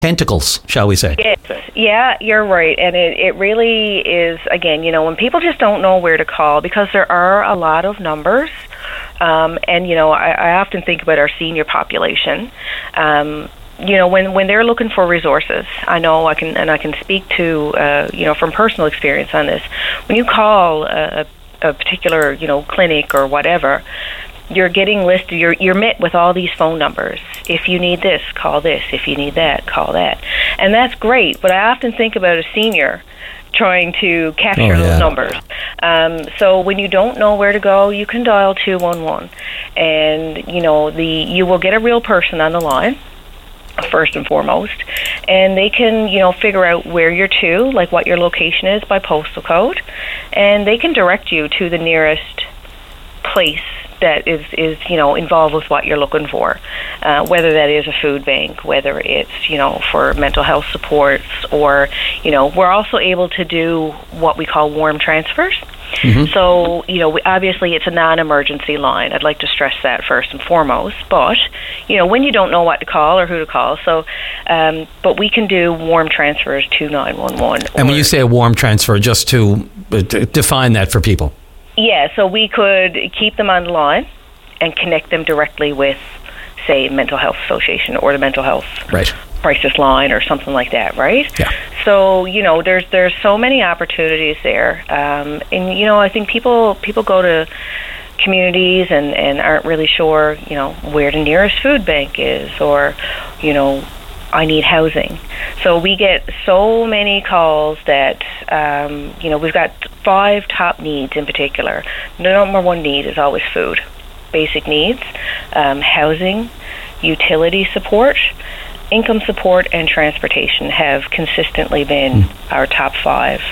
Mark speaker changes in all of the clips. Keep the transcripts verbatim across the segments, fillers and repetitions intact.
Speaker 1: tentacles, shall we say.
Speaker 2: Yes. Yeah, you're right. And it, it really is, again, you know, when people just don't know where to call, because there are a lot of numbers, um, and, you know, I, I often think about our senior population. Um, you know, when, when they're looking for resources, I know I can, and I can speak to, uh, you know, from personal experience on this. When you call a, a particular, you know, clinic or whatever, you're getting listed, you're, you're met with all these phone numbers. If you need this, call this. If you need that, call that. And that's great, but I often think about a senior trying to capture oh, yeah. those numbers. Um, so when you don't know where to go, you can dial two one one. And, you know, the you will get a real person on the line, first and foremost, and they can, you know, figure out where you're to, like what your location is by postal code, and they can direct you to the nearest place that is, is you know, involved with what you're looking for, uh, whether that is a food bank, whether it's, you know, for mental health supports, or, you know, we're also able to do what we call warm transfers. Mm-hmm. So, you know, we, obviously it's a non-emergency line. I'd like to stress that first and foremost. But, you know, when you don't know what to call or who to call, so, um, but we can do warm transfers to nine one one.
Speaker 1: And when you say a warm transfer, just to uh, define that for people.
Speaker 2: Yeah, so we could keep them on the line and connect them directly with, say, Mental Health Association or the Mental Health
Speaker 1: right.
Speaker 2: crisis line or something like that, right?
Speaker 1: Yeah.
Speaker 2: So, you know, there's there's so many opportunities there. Um, and, you know, I think people people go to communities and, and aren't really sure, you know, where the nearest food bank is, or, you know, I need housing. So we get so many calls that, um, you know, we've got five top needs in particular. The number one need is always food, basic needs, um, housing, utility support, income support, and transportation have consistently been mm. our top five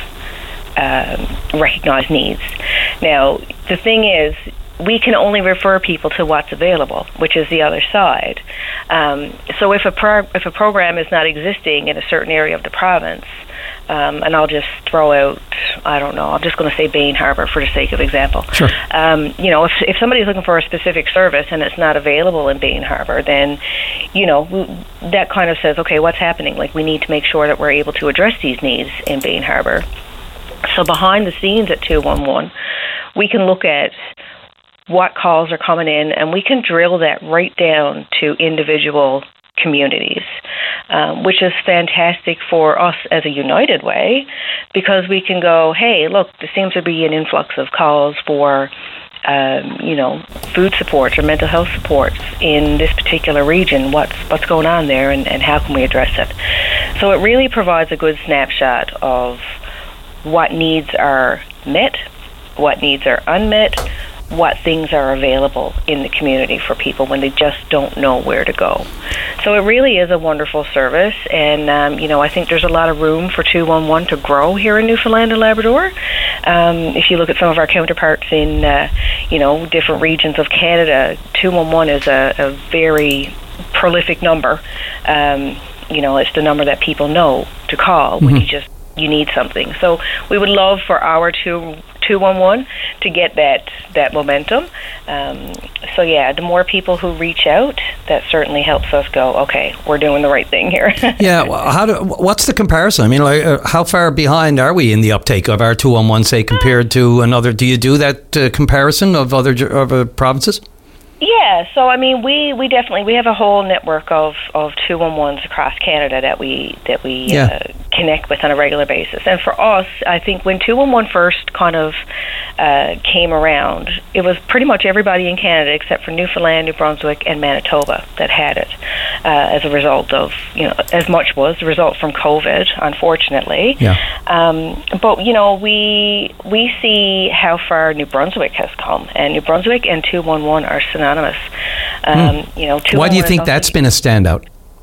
Speaker 2: um, recognized needs. Now, the thing is, we can only refer people to what's available, which is the other side. Um, so if a pro- if a program is not existing in a certain area of the province, um, and I'll just throw out, I don't know, I'm just going to say Bain Harbour for the sake of example.
Speaker 1: Sure.
Speaker 2: Um, you know, if if somebody's looking for a specific service and it's not available in Bain Harbour, then, you know, we, that kind of says, okay, what's happening? Like, we need to make sure that we're able to address these needs in Bain Harbour. So behind the scenes at two one one, we can look at what calls are coming in, and we can drill that right down to individual communities, um, which is fantastic for us as a United Way, because we can go, hey, look, there seems to be an influx of calls for, um, you know, food supports or mental health supports in this particular region. What's what's going on there, and, and how can we address it? So it really provides a good snapshot of what needs are met, what needs are unmet, what things are available in the community for people when they just don't know where to go. So it really is a wonderful service, and um, you know, I think there's a lot of room for two one one to grow here in Newfoundland and Labrador. Um, if you look at some of our counterparts in uh, you know, different regions of Canada, two one one is a, a very prolific number. Um, you know, it's the number that people know to call mm-hmm. when you just you need something. So we would love for our two two one one to get that that momentum. Um, so yeah, the more people who reach out, that certainly helps us go, okay, we're doing the right thing here.
Speaker 1: Yeah. Well, how do? What's the comparison? I mean, like, uh, how far behind are we in the uptake of our two one one, say, compared to another? Do you do that uh, comparison of other of uh, provinces?
Speaker 2: Yeah, so I mean, we, we definitely we have a whole network of, of two one ones across Canada that we that we
Speaker 1: yeah.
Speaker 2: uh, connect with on a regular basis. And for us, I think when two one one first kind of uh, came around, it was pretty much everybody in Canada except for Newfoundland, New Brunswick, and Manitoba that had it uh, as a result of, you know, as much was the result from COVID, unfortunately.
Speaker 1: Yeah.
Speaker 2: Um, but you know, we we see how far New Brunswick has come, and New Brunswick and two one one are synonymous. Um,
Speaker 1: hmm.
Speaker 2: you know,
Speaker 1: why do you think that's been a standout?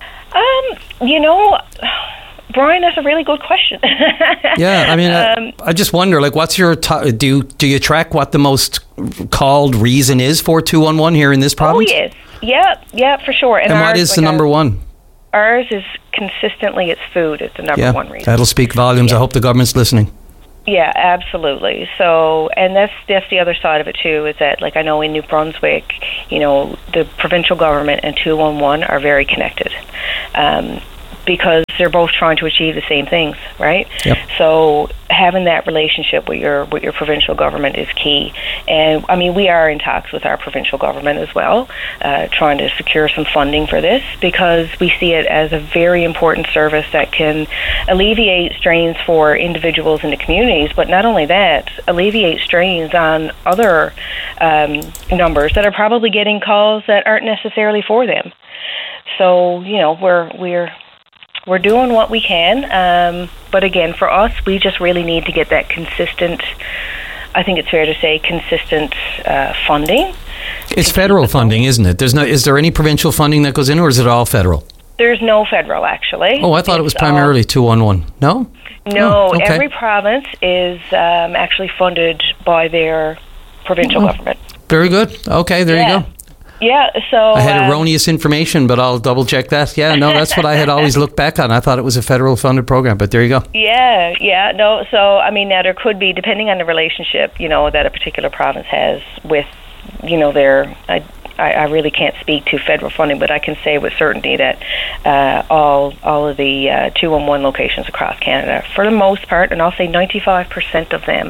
Speaker 2: Um, you know, Brian, that's a really good question.
Speaker 1: Yeah, I mean,
Speaker 2: um,
Speaker 1: I, I just wonder, like, what's your t- do you, do you track what the most called reason is for two one one here in this province?
Speaker 2: Oh, yes, yeah, yeah, for sure.
Speaker 1: And, and
Speaker 2: ours,
Speaker 1: what is
Speaker 2: like
Speaker 1: the number
Speaker 2: our,
Speaker 1: one?
Speaker 2: Ours is consistently it's food. It's the number
Speaker 1: yeah,
Speaker 2: one reason.
Speaker 1: That'll speak volumes.
Speaker 2: Yeah.
Speaker 1: I hope the government's listening.
Speaker 2: Yeah, absolutely. So, and that's that's the other side of it too, is that, like, I know in New Brunswick, you know, the provincial government and two one one are very connected. Um, because they're both trying to achieve the same things, right?
Speaker 1: Yep.
Speaker 2: So having that relationship with your with your provincial government is key. And I mean, we are in talks with our provincial government as well, uh, trying to secure some funding for this, because we see it as a very important service that can alleviate strains for individuals in the communities, but not only that, alleviate strains on other um, numbers that are probably getting calls that aren't necessarily for them. So, you know, we're we're we're doing what we can, um, but again, for us, we just really need to get that consistent, I think it's fair to say, consistent uh, funding.
Speaker 1: It's federal funding, isn't it? There's no. Is there any provincial funding that goes in, or is it all federal?
Speaker 2: There's no federal, actually.
Speaker 1: Oh, I thought
Speaker 2: it's
Speaker 1: it was primarily two one one. No?
Speaker 2: No,
Speaker 1: oh, okay.
Speaker 2: Every province is um, actually funded by their provincial
Speaker 1: oh.
Speaker 2: government.
Speaker 1: Very good. Okay, there
Speaker 2: yeah.
Speaker 1: you go.
Speaker 2: Yeah, so...
Speaker 1: I had
Speaker 2: um,
Speaker 1: erroneous information, but I'll double check that. Yeah, no, that's what I had always looked back on. I thought it was a federal funded program, but there you go.
Speaker 2: Yeah, yeah, no, so, I mean, now there could be, depending on the relationship, you know, that a particular province has with, you know, their... I, I, I really can't speak to federal funding, but I can say with certainty that uh, all all of the uh, two one one locations across Canada, for the most part, and I'll say ninety-five percent of them,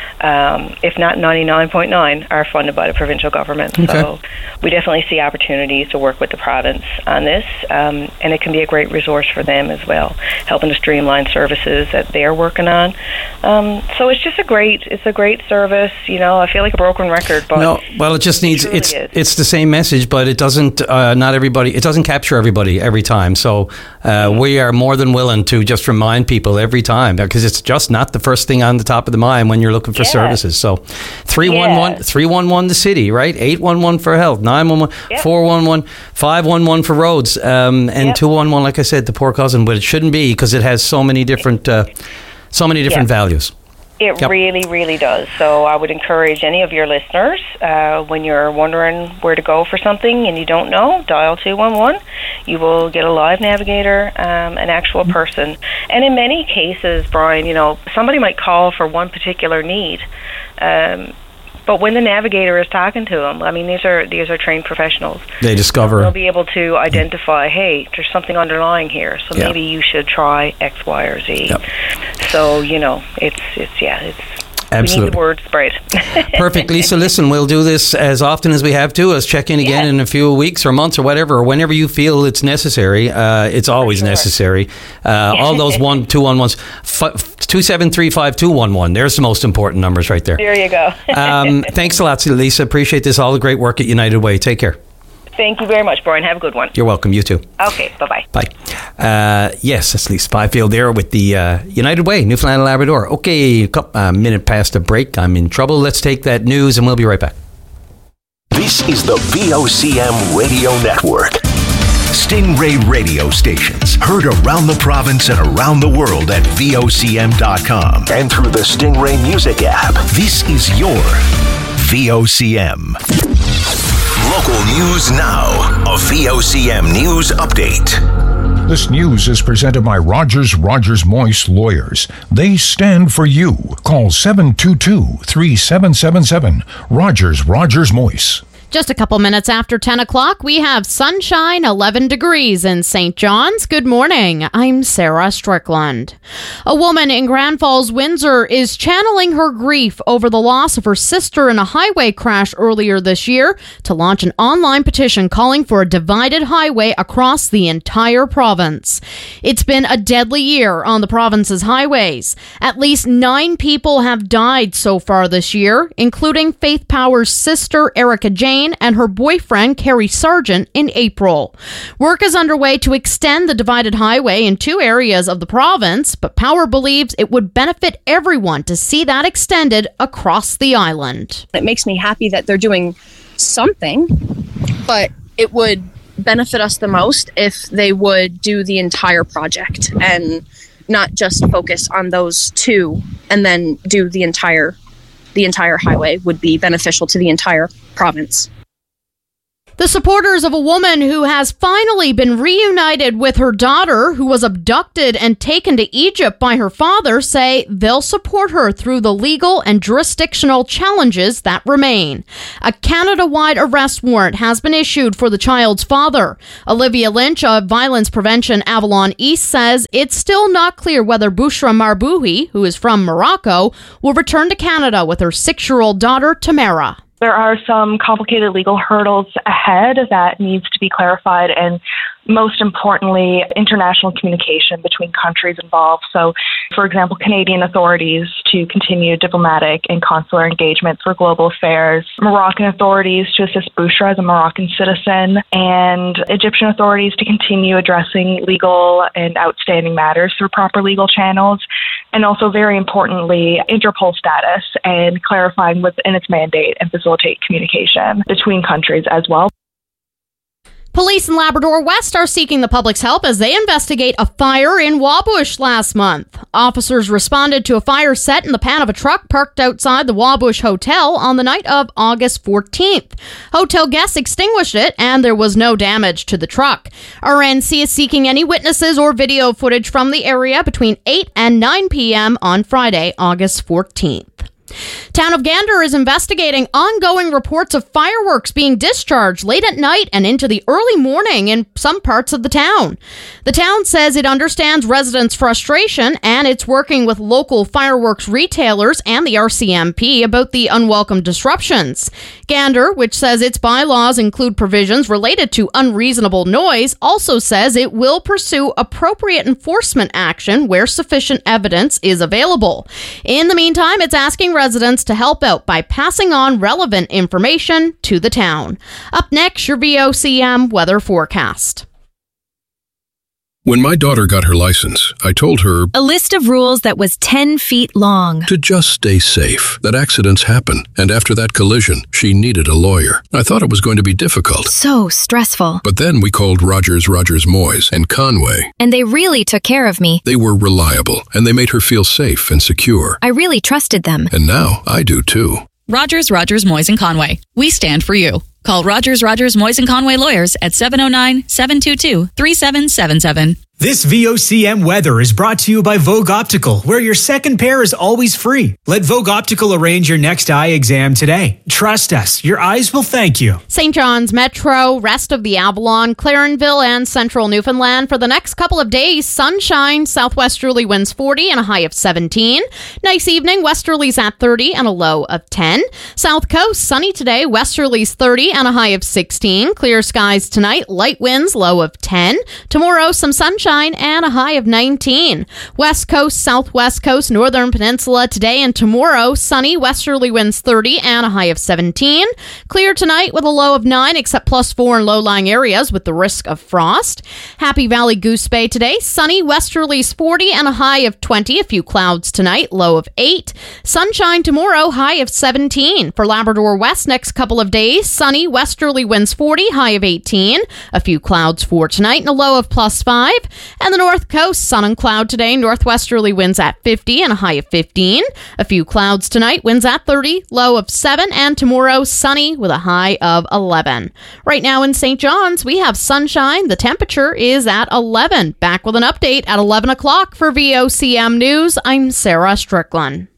Speaker 2: um, if not ninety-nine point nine, are funded by the provincial government.
Speaker 1: Okay.
Speaker 2: So we definitely see opportunities to work with the province on this, um, and it can be a great resource for them as well, helping to streamline services that they're working on. Um, so it's just a great, it's a great service. You know, I feel like a broken record, but
Speaker 1: no, well, it just needs
Speaker 2: it really
Speaker 1: it's
Speaker 2: is.
Speaker 1: it's the same message, but it doesn't. Uh, not everybody. It doesn't capture everybody every time. So uh, we are more than willing to just remind people every time, because it's just not the first thing on the top of the mind when you're looking for
Speaker 2: Yeah.
Speaker 1: services. So three one one, three one one the city, right? eight one one for health, nine one one,
Speaker 2: Yep.
Speaker 1: four one one, five one one for roads, um, and
Speaker 2: Yep.
Speaker 1: two one one, like I said, the poor cousin. But it shouldn't be, because it has so many different, uh, so many different
Speaker 2: Yep.
Speaker 1: values.
Speaker 2: It
Speaker 1: Yep.
Speaker 2: really, really does. So I would encourage any of your listeners, uh, when you're wondering where to go for something and you don't know, dial two one one. You will get a live navigator, um, an actual person. And in many cases, Brian, you know, somebody might call for one particular need, um, but when the navigator is talking to them, I mean, these are these are trained professionals.
Speaker 1: They discover.
Speaker 2: They'll be able to identify, hey, there's something underlying here, so
Speaker 1: Yeah.
Speaker 2: maybe you should try X, Y, or Z.
Speaker 1: Yep.
Speaker 2: So, you know, it's, it's yeah, it's... We
Speaker 1: Absolutely.
Speaker 2: need the word spread.
Speaker 1: Perfect. Lisa, listen, we'll do this as often as we have to. Let's check in again
Speaker 2: Yeah.
Speaker 1: in a few weeks or months or whatever, or whenever you feel it's necessary. Uh, it's always
Speaker 2: sure.
Speaker 1: necessary. Uh, all those one, two, one, ones, two seven three five two one one. There's the most important numbers right there.
Speaker 2: There you go.
Speaker 1: um, thanks a lot, Lisa. Appreciate this. All the great work at United Way. Take care.
Speaker 2: Thank you very much, Brian. Have a good one.
Speaker 1: You're welcome. You too.
Speaker 2: Okay, bye-bye.
Speaker 1: Bye. Uh, yes, that's Lisa Byfield there with the uh, United Way, Newfoundland and Labrador. Okay, a couple, uh, minute past the break. I'm in trouble. Let's take that news and we'll be right back.
Speaker 3: This is the V O C M Radio Network. Stingray radio stations heard around the province and around the world at V O C M dot com and through the Stingray Music app. This is your V O C M. Local news now. A V O C M News Update.
Speaker 4: This news is presented by Rogers Rogers Moise Lawyers. They stand for you. Call seven two two, three seven seven seven. Rogers Rogers Moise.
Speaker 5: Just a couple minutes after ten o'clock, we have sunshine, eleven degrees in Saint John's. Good morning. I'm Sarah Strickland. A woman in Grand Falls, Windsor is channeling her grief over the loss of her sister in a highway crash earlier this year to launch an online petition calling for a divided highway across the entire province. It's been a deadly year on the province's highways. At least nine people have died so far this year, including Faith Power's sister, Erica Jane, and her boyfriend, Kerry Sargent, in April. Work is underway to extend the divided highway in two areas of the province, but Power believes it would benefit everyone to see that extended across the island.
Speaker 6: It makes me happy that they're doing something, but it would benefit us the most if they would do the entire project and not just focus on those two and then do the entire the entire highway would be beneficial to the entire province.
Speaker 5: The supporters of a woman who has finally been reunited with her daughter, who was abducted and taken to Egypt by her father, say they'll support her through the legal and jurisdictional challenges that remain. A Canada-wide arrest warrant has been issued for the child's father. Olivia Lynch of Violence Prevention Avalon East says it's still not clear whether Bushra Marbouhi, who is from Morocco, will return to Canada with her six-year-old daughter, Tamara.
Speaker 7: There are some complicated legal hurdles ahead that needs to be clarified, and most importantly, international communication between countries involved. So, for example, Canadian authorities to continue diplomatic and consular engagement for global affairs, Moroccan authorities to assist Bushra as a Moroccan citizen, and Egyptian authorities to continue addressing legal and outstanding matters through proper legal channels, and also, very importantly, Interpol status and clarifying within its mandate and facilitate communication between countries as well.
Speaker 5: Police in Labrador West are seeking the public's help as they investigate a fire in Wabush last month. Officers responded to a fire set in the pan of a truck parked outside the Wabush Hotel on the night of August fourteenth. Hotel guests extinguished it, and there was no damage to the truck. R N C is seeking any witnesses or video footage from the area between eight and nine p.m. on Friday, August fourteenth. Town of Gander is investigating ongoing reports of fireworks being discharged late at night and into the early morning in some parts of the town. The town says it understands residents' frustration, and it's working with local fireworks retailers and the R C M P about the unwelcome disruptions. Gander, which says its bylaws include provisions related to unreasonable noise, also says it will pursue appropriate enforcement action where sufficient evidence is available. In the meantime, it's asking residents to help out by passing on relevant information to the town. Up next, your V O C M weather forecast.
Speaker 8: When my daughter got her license, I told her
Speaker 9: a list of rules that was ten feet long.
Speaker 8: To just stay safe, that accidents happen. And after that collision, she needed a lawyer. I thought it was going to be difficult.
Speaker 9: So stressful.
Speaker 8: But then we called Rogers, Rogers, Moyes and Conway.
Speaker 9: And they really took care of me.
Speaker 8: They were reliable, and they made her feel safe and secure.
Speaker 9: I really trusted them.
Speaker 8: And now I do too.
Speaker 10: Rogers, Rogers, Moyes and Conway. We stand for you. Call Rogers, Rogers, Moyes and Conway lawyers at seven oh nine, seven two two, three seven seven seven.
Speaker 11: This V O C M weather is brought to you by Vogue Optical, where your second pair is always free. Let Vogue Optical arrange your next eye exam today. Trust us, your eyes will thank you.
Speaker 5: Saint John's Metro, rest of the Avalon, Clarenville, and central Newfoundland for the next couple of days. Sunshine, southwesterly winds forty and a high of seventeen. Nice evening, westerlies at thirty and a low of ten. South Coast, sunny today, westerlies thirty and a high of sixteen. Clear skies tonight, light winds, low of ten. Tomorrow, some sunshine and a high of nineteen. West Coast, Southwest Coast, Northern Peninsula today and tomorrow, sunny, westerly winds thirty and a high of seventeen. Clear tonight with a low of nine, except plus four in low-lying areas with the risk of frost. Happy Valley Goose Bay today, sunny, westerlies forty and a high of twenty. A few clouds tonight, low of eight. Sunshine tomorrow, high of seventeen. For Labrador West, next couple of days, sunny, westerly winds forty, high of eighteen. A few clouds for tonight and a low of plus five. And the North Coast, sun and cloud today, northwesterly winds at fifty and a high of fifteen. A few clouds tonight, winds at thirty, low of seven, and tomorrow sunny with a high of eleven. Right now in Saint John's, we have sunshine. The temperature is at eleven. Back with an update at eleven o'clock for V O C M News. I'm Sarah Strickland.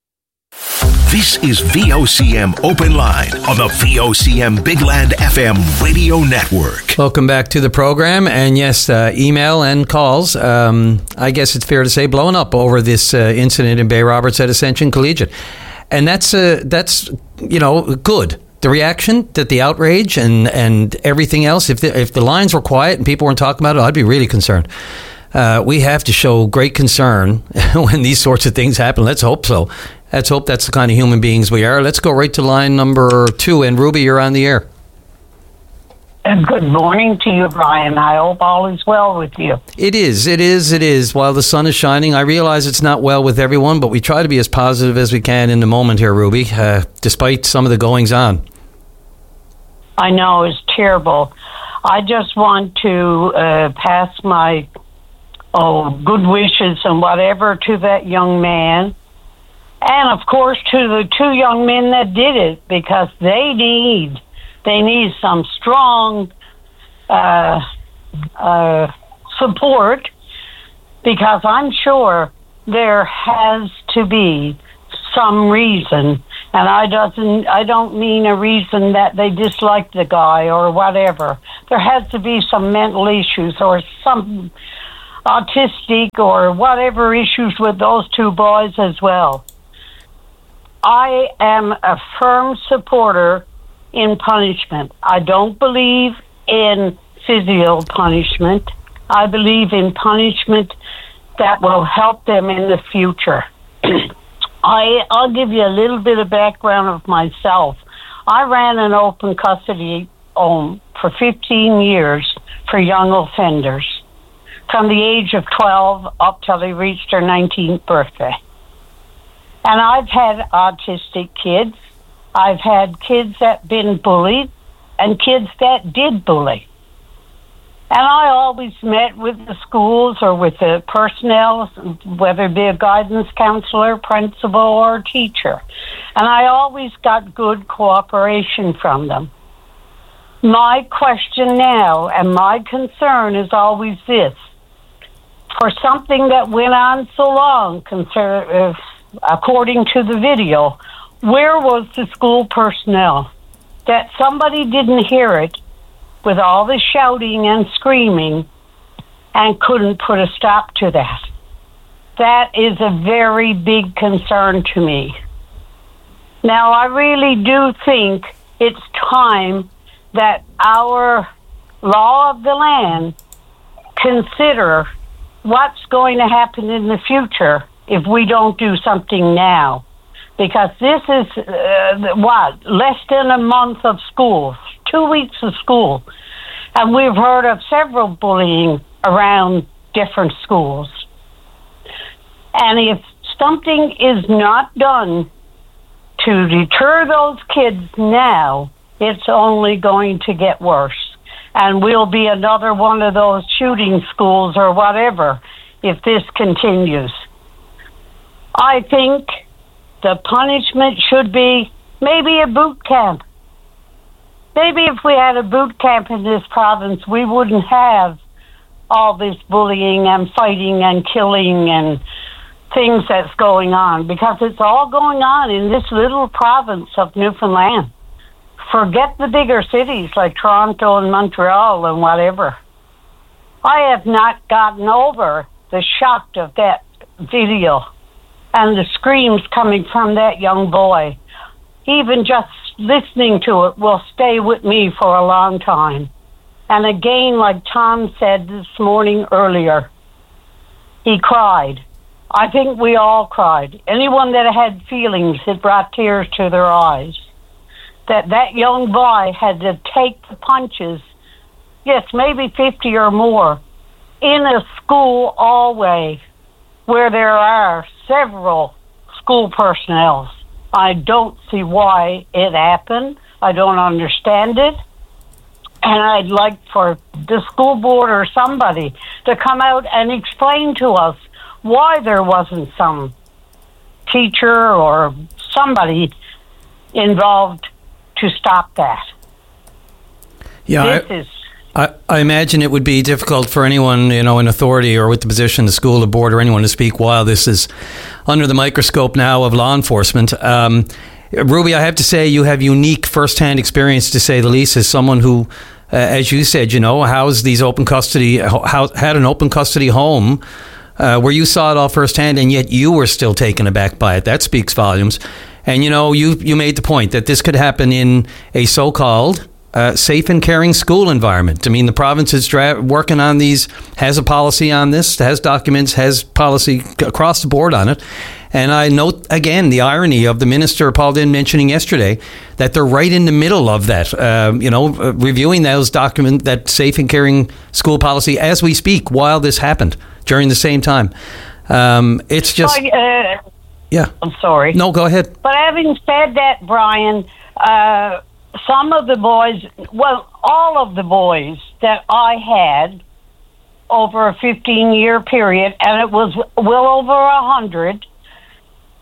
Speaker 3: This is V O C M Open Line on the V O C M Big Land F M radio network.
Speaker 1: Welcome back to the program. And yes, uh, email and calls. Um, I guess it's fair to say blowing up over this uh, incident in Bay Roberts at Ascension Collegiate. And that's, uh, that's you know, good. The reaction, that the outrage and, and everything else, if the, if the lines were quiet and people weren't talking about it, I'd be really concerned. Uh, we have to show great concern when these sorts of things happen. Let's hope so. Let's hope that's the kind of human beings we are. Let's go right to line number two. And Ruby, you're on the air.
Speaker 12: And good morning to you, Brian. I hope all is well with you.
Speaker 1: It is, it is, it is. While the sun is shining, I realize it's not well with everyone, but we try to be as positive as we can in the moment here, Ruby, uh, despite some of the goings on.
Speaker 12: I know, it's terrible. I just want to uh, pass my oh good wishes and whatever to that young man. And, of course, to the two young men that did it, because they need They need some strong uh, uh, support, because I'm sure there has to be some reason, and I doesn't I don't mean a reason that they dislike the guy or whatever. There has to be some mental issues or some autistic or whatever issues with those two boys as well. I am a firm supporter in punishment. I don't believe in physical punishment. I believe in punishment that will help them in the future. I, I'll give you a little bit of background of myself. I ran an open custody home for fifteen years for young offenders, from the age of twelve up till they reached their nineteenth birthday. And I've had autistic kids. I've had kids that been bullied and kids that did bully. And I always met with the schools or with the personnel, whether it be a guidance counselor, principal, or teacher. And I always got good cooperation from them. My question now and my concern is always this. For something that went on so long, concern, uh, according to the video, where was the school personnel? That somebody didn't hear it with all the shouting and screaming and couldn't put a stop to that. That is a very big concern to me. Now, I really do think it's time that our law of the land consider what's going to happen in the future if we don't do something now. Because this is, uh, what, less than a month of school, two weeks of school. And we've heard of several bullying around different schools. And if something is not done to deter those kids now, it's only going to get worse. And we'll be another one of those shooting schools or whatever if this continues. I think the punishment should be maybe a boot camp. Maybe if we had a boot camp in this province, we wouldn't have all this bullying and fighting and killing and things that's going on, because it's all going on in this little province of Newfoundland. Forget the bigger cities like Toronto and Montreal and whatever. I have not gotten over the shock of that video and the screams coming from that young boy. Even just listening to it will stay with me for a long time. And again, like Tom said this morning earlier, he cried. I think we all cried. Anyone that had feelings, it brought tears to their eyes. That that young boy had to take the punches, yes, maybe fifty or more, in a school hallway where there are several school personnel. I don't see why it happened. I don't understand it. And I'd like for the school board or somebody to come out and explain to us why there wasn't some teacher or somebody involved to stop that.
Speaker 1: Yeah,
Speaker 12: this
Speaker 1: I,
Speaker 12: is
Speaker 1: I, I imagine it would be difficult for anyone, you know, in authority or with the position, the school, the board, or anyone to speak while this is under the microscope now of law enforcement. Um, Ruby, I have to say you have unique first-hand experience, to say the least, as someone who, uh, as you said, you know, housed these open custody, how, had an open custody home uh, where you saw it all firsthand, and yet you were still taken aback by it. That speaks volumes. And, you know, you you made the point that this could happen in a so-called uh, safe and caring school environment. I mean, the province is dra- working on these, has a policy on this, has documents, has policy across the board on it. And I note, again, the irony of the minister, Paul Dinn, mentioning yesterday that they're right in the middle of that, uh, you know, uh, reviewing those documents, that safe and caring school policy as we speak, while this happened during the same time. Um, it's just...
Speaker 12: Oh, uh,
Speaker 1: yeah.
Speaker 12: I'm sorry.
Speaker 1: No, go ahead.
Speaker 12: But having said that, Brian, uh, some of the boys, well, all of the boys that I had over a fifteen-year period, and it was well over a hundred,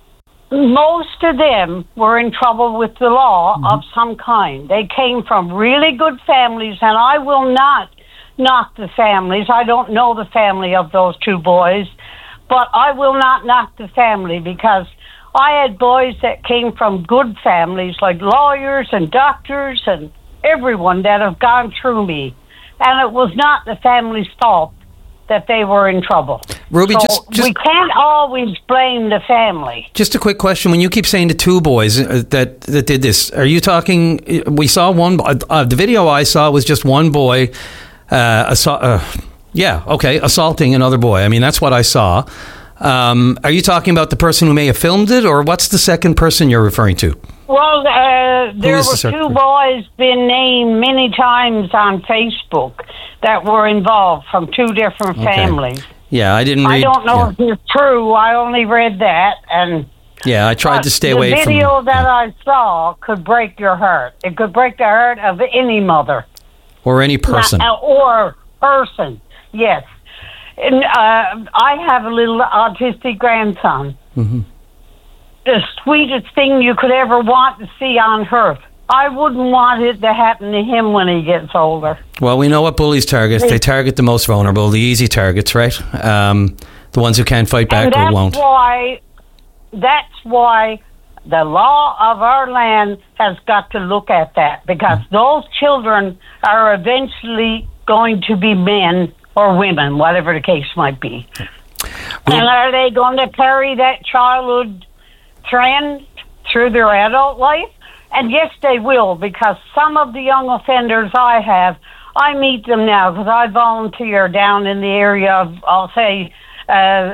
Speaker 12: most of them were in trouble with the law
Speaker 1: Mm-hmm.
Speaker 12: of some kind. They came from really good families, and I will not knock the families. I don't know the family of those two boys, but I will not knock the family, because I had boys that came from good families, like lawyers and doctors and everyone that have gone through me. And it was not the family's fault that they were in trouble.
Speaker 1: Ruby,
Speaker 12: so
Speaker 1: just, just
Speaker 12: we can't always blame the family.
Speaker 1: Just a quick question: when you keep saying the two boys uh, that that did this, are you talking? We saw one. Uh, the video I saw was just one boy, uh, assault, uh, yeah, okay, assaulting another boy. I mean, that's what I saw. Um, are you talking about the person who may have filmed it, or what's the second person you're referring to?
Speaker 12: Well, uh, there
Speaker 1: is
Speaker 12: were
Speaker 1: the second
Speaker 12: two
Speaker 1: person?
Speaker 12: boys been named many times on Facebook that were involved from two different
Speaker 1: Okay.
Speaker 12: families.
Speaker 1: Yeah, I didn't read.
Speaker 12: I don't know
Speaker 1: yeah.
Speaker 12: if it's true. I only read that, and
Speaker 1: Yeah, I tried to stay
Speaker 12: the
Speaker 1: away
Speaker 12: The
Speaker 1: from.
Speaker 12: video that I saw could break your heart. It could break the heart of any mother.
Speaker 1: Or any person.
Speaker 12: Not- or person, yes. And, uh, I have a little autistic grandson.
Speaker 1: Mm-hmm.
Speaker 12: The sweetest thing you could ever want to see on earth. I wouldn't want it to happen to him when he gets older.
Speaker 1: Well, we know what bullies target. They target the most vulnerable, the easy targets, right? Um, the ones who can't fight back
Speaker 12: and
Speaker 1: or
Speaker 12: that's
Speaker 1: won't.
Speaker 12: why that's why the law of our land has got to look at that, because those children are eventually going to be men or women, whatever the case might be. And are they going to carry that childhood trend through their adult life? And yes, they will, because some of the young offenders I have, I meet them now because I volunteer down in the area of, I'll say, uh,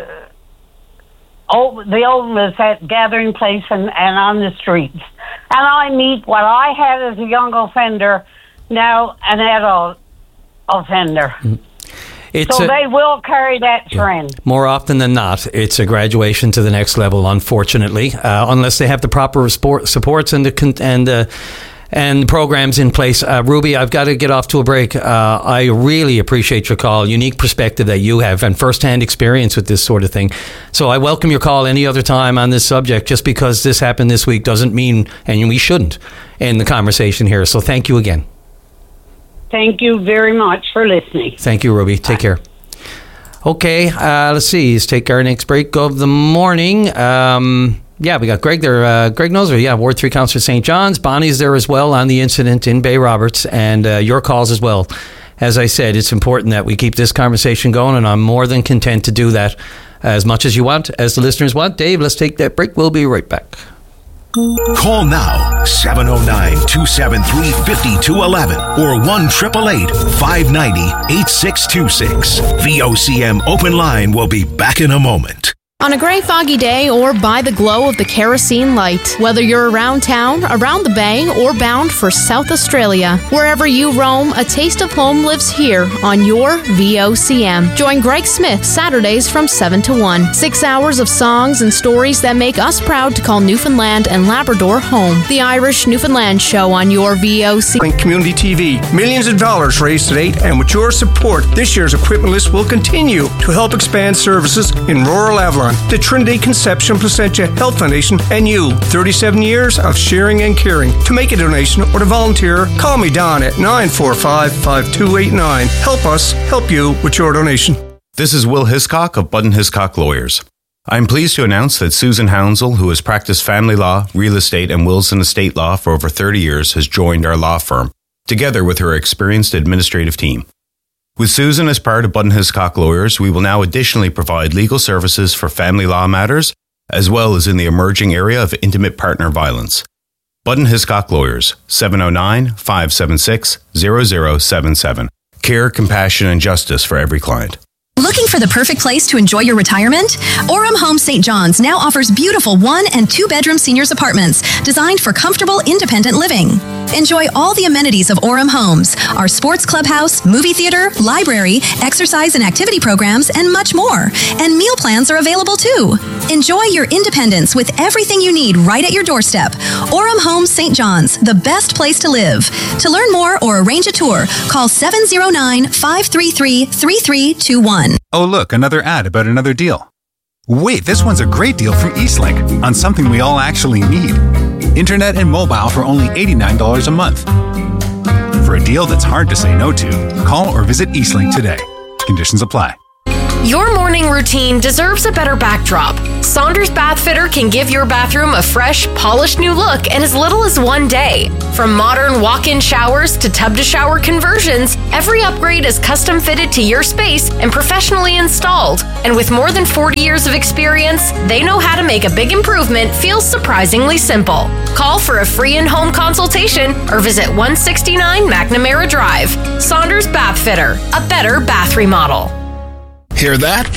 Speaker 12: old, the oldness at Gathering Place and, and on the streets. And I meet what I had as a young offender, now an adult offender.
Speaker 1: It's
Speaker 12: so
Speaker 1: a-
Speaker 12: they will carry that trend.
Speaker 1: More often than not, it's a graduation to the next level, unfortunately, uh, unless they have the proper support, supports and the con- and uh, and programs in place. Uh, Ruby, I've got to get off to a break. Uh, I really appreciate your call, unique perspective that you have, and firsthand experience with this sort of thing. So I welcome your call any other time on this subject. Just because this happened this week doesn't mean, and we shouldn't, end the conversation here. So thank you again.
Speaker 12: Thank you very much for listening.
Speaker 1: Thank you, Ruby. Take care. Okay, uh, let's see. Let's take our next break of the morning. Um, yeah, we got Greg there. Uh, Greg Noser, yeah, Ward three Councillor Saint John's. Bonnie's there as well on the incident in Bay Roberts, and uh, your calls as well. As I said, it's important that we keep this conversation going, and I'm more than content to do that as much as you want, as the listeners want. Dave, let's take that break. We'll be right back.
Speaker 3: Call now, seven oh nine, two seven three, five two one one or one eight eight eight, five nine zero, eight six two six. V O C M Open Line will be back in a moment.
Speaker 5: On a gray, foggy day or by the glow of the kerosene light, whether you're around town, around the bay, or bound for South Australia, wherever you roam, a taste of home lives here on your V O C M. Join Greg Smith Saturdays from seven to one. Six hours of songs and stories that make us proud to call Newfoundland and Labrador home. The Irish Newfoundland Show on your V O C M.
Speaker 13: Community T V. Millions of dollars raised to date, and with your support, this year's equipment list will continue to help expand services in rural Avalon. The Trinity Conception Placentia Health Foundation and you. thirty-seven years of sharing and caring. To make a donation or to volunteer, call me Don at nine four five, five two eight nine. Help us help you with your donation.
Speaker 14: This is Will Hiscock of Budden Hiscock Lawyers. I am pleased to announce that Susan Hounsel, who has practiced family law, real estate, and wills and estate law for over thirty years, has joined our law firm, together with her experienced administrative team. With Susan as part of Budden Hiscock Lawyers, we will now additionally provide legal services for family law matters, as well as in the emerging area of intimate partner violence. Budden Hiscock Lawyers, seven oh nine, five seven six, zero zero seven seven. Care, compassion, and justice for every client.
Speaker 15: Looking for the perfect place to enjoy your retirement? Orem Home Saint John's now offers beautiful one and two bedroom seniors apartments designed for comfortable, independent living. Enjoy all the amenities of Orem Homes, our sports clubhouse, movie theater, library, exercise and activity programs, and much more. And meal plans are available too. Enjoy your independence with everything you need right at your doorstep. Orem Homes Saint John's, the best place to live. To learn more or arrange a tour, call seven oh nine, five three three, three three two one.
Speaker 16: Oh, look, another ad about another deal. Wait, this one's a great deal from Eastlink on something we all actually need. Internet and mobile for only eighty-nine dollars a month. For a deal that's hard to say no to, call or visit Eastlink today. Conditions apply.
Speaker 17: Your morning routine deserves a better backdrop. Saunders Bath Fitter can give your bathroom a fresh, polished new look in as little as one day. From modern walk-in showers to tub-to-shower conversions, every upgrade is custom fitted to your space and professionally installed. And with more than forty years of experience, they know how to make a big improvement feel surprisingly simple. Call for a free in-home consultation or visit one sixty-nine McNamara Drive. Saunders Bath Fitter, a better bath remodel.
Speaker 18: Hear that?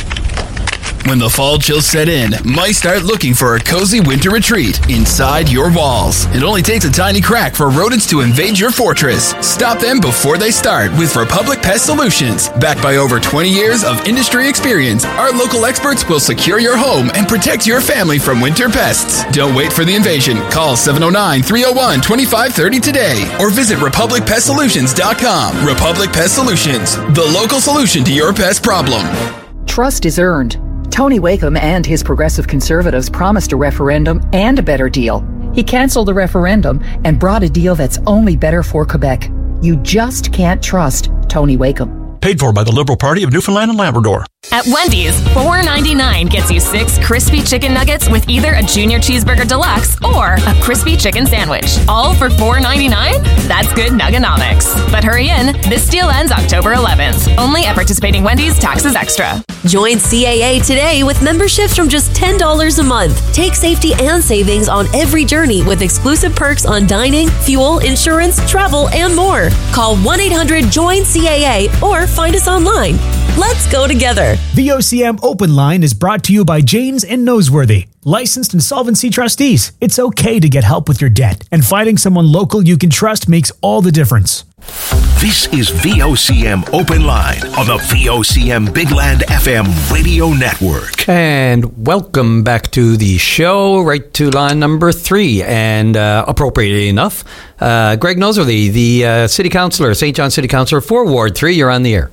Speaker 18: When the fall chills set in, might start looking for a cozy winter retreat inside your walls. It only takes a tiny crack for rodents to invade your fortress. Stop them before they start with Republic Pest Solutions. Backed by over twenty years of industry experience, our local experts will secure your home and protect your family from winter pests. Don't wait for the invasion. Call seven oh nine, three oh one, two five three oh today or visit republic pest solutions dot com. Republic Pest Solutions, the local solution to your pest problem.
Speaker 19: Trust is earned. Tony Wakeham and his Progressive Conservatives promised a referendum and a better deal. He canceled the referendum and brought a deal that's only better for Quebec. You just can't trust Tony Wakeham.
Speaker 20: Paid for by the Liberal Party of Newfoundland and Labrador.
Speaker 21: At Wendy's, four ninety-nine gets you six crispy chicken nuggets with either a Junior Cheeseburger Deluxe or a crispy chicken sandwich. All for four ninety-nine? That's good nuggonomics. But hurry in, this deal ends October eleventh. Only at participating Wendy's, taxes extra.
Speaker 22: Join C A A today with memberships from just ten dollars a month. Take safety and savings on every journey with exclusive perks on dining, fuel, insurance, travel, and more. Call one eight hundred join C A A or find us online. Let's go together.
Speaker 11: V O C M Open Line is brought to you by Janes and Noseworthy, licensed insolvency trustees. It's okay to get help with your debt, and finding someone local you can trust makes all the difference.
Speaker 3: This is V O C M Open Line on the V O C M Big Land F M radio network.
Speaker 1: And welcome back to the show, right to line number three. And uh, appropriately enough, uh, Greg Noseworthy, the uh, City Councillor, Saint John City Councillor for Ward three, you're on the air.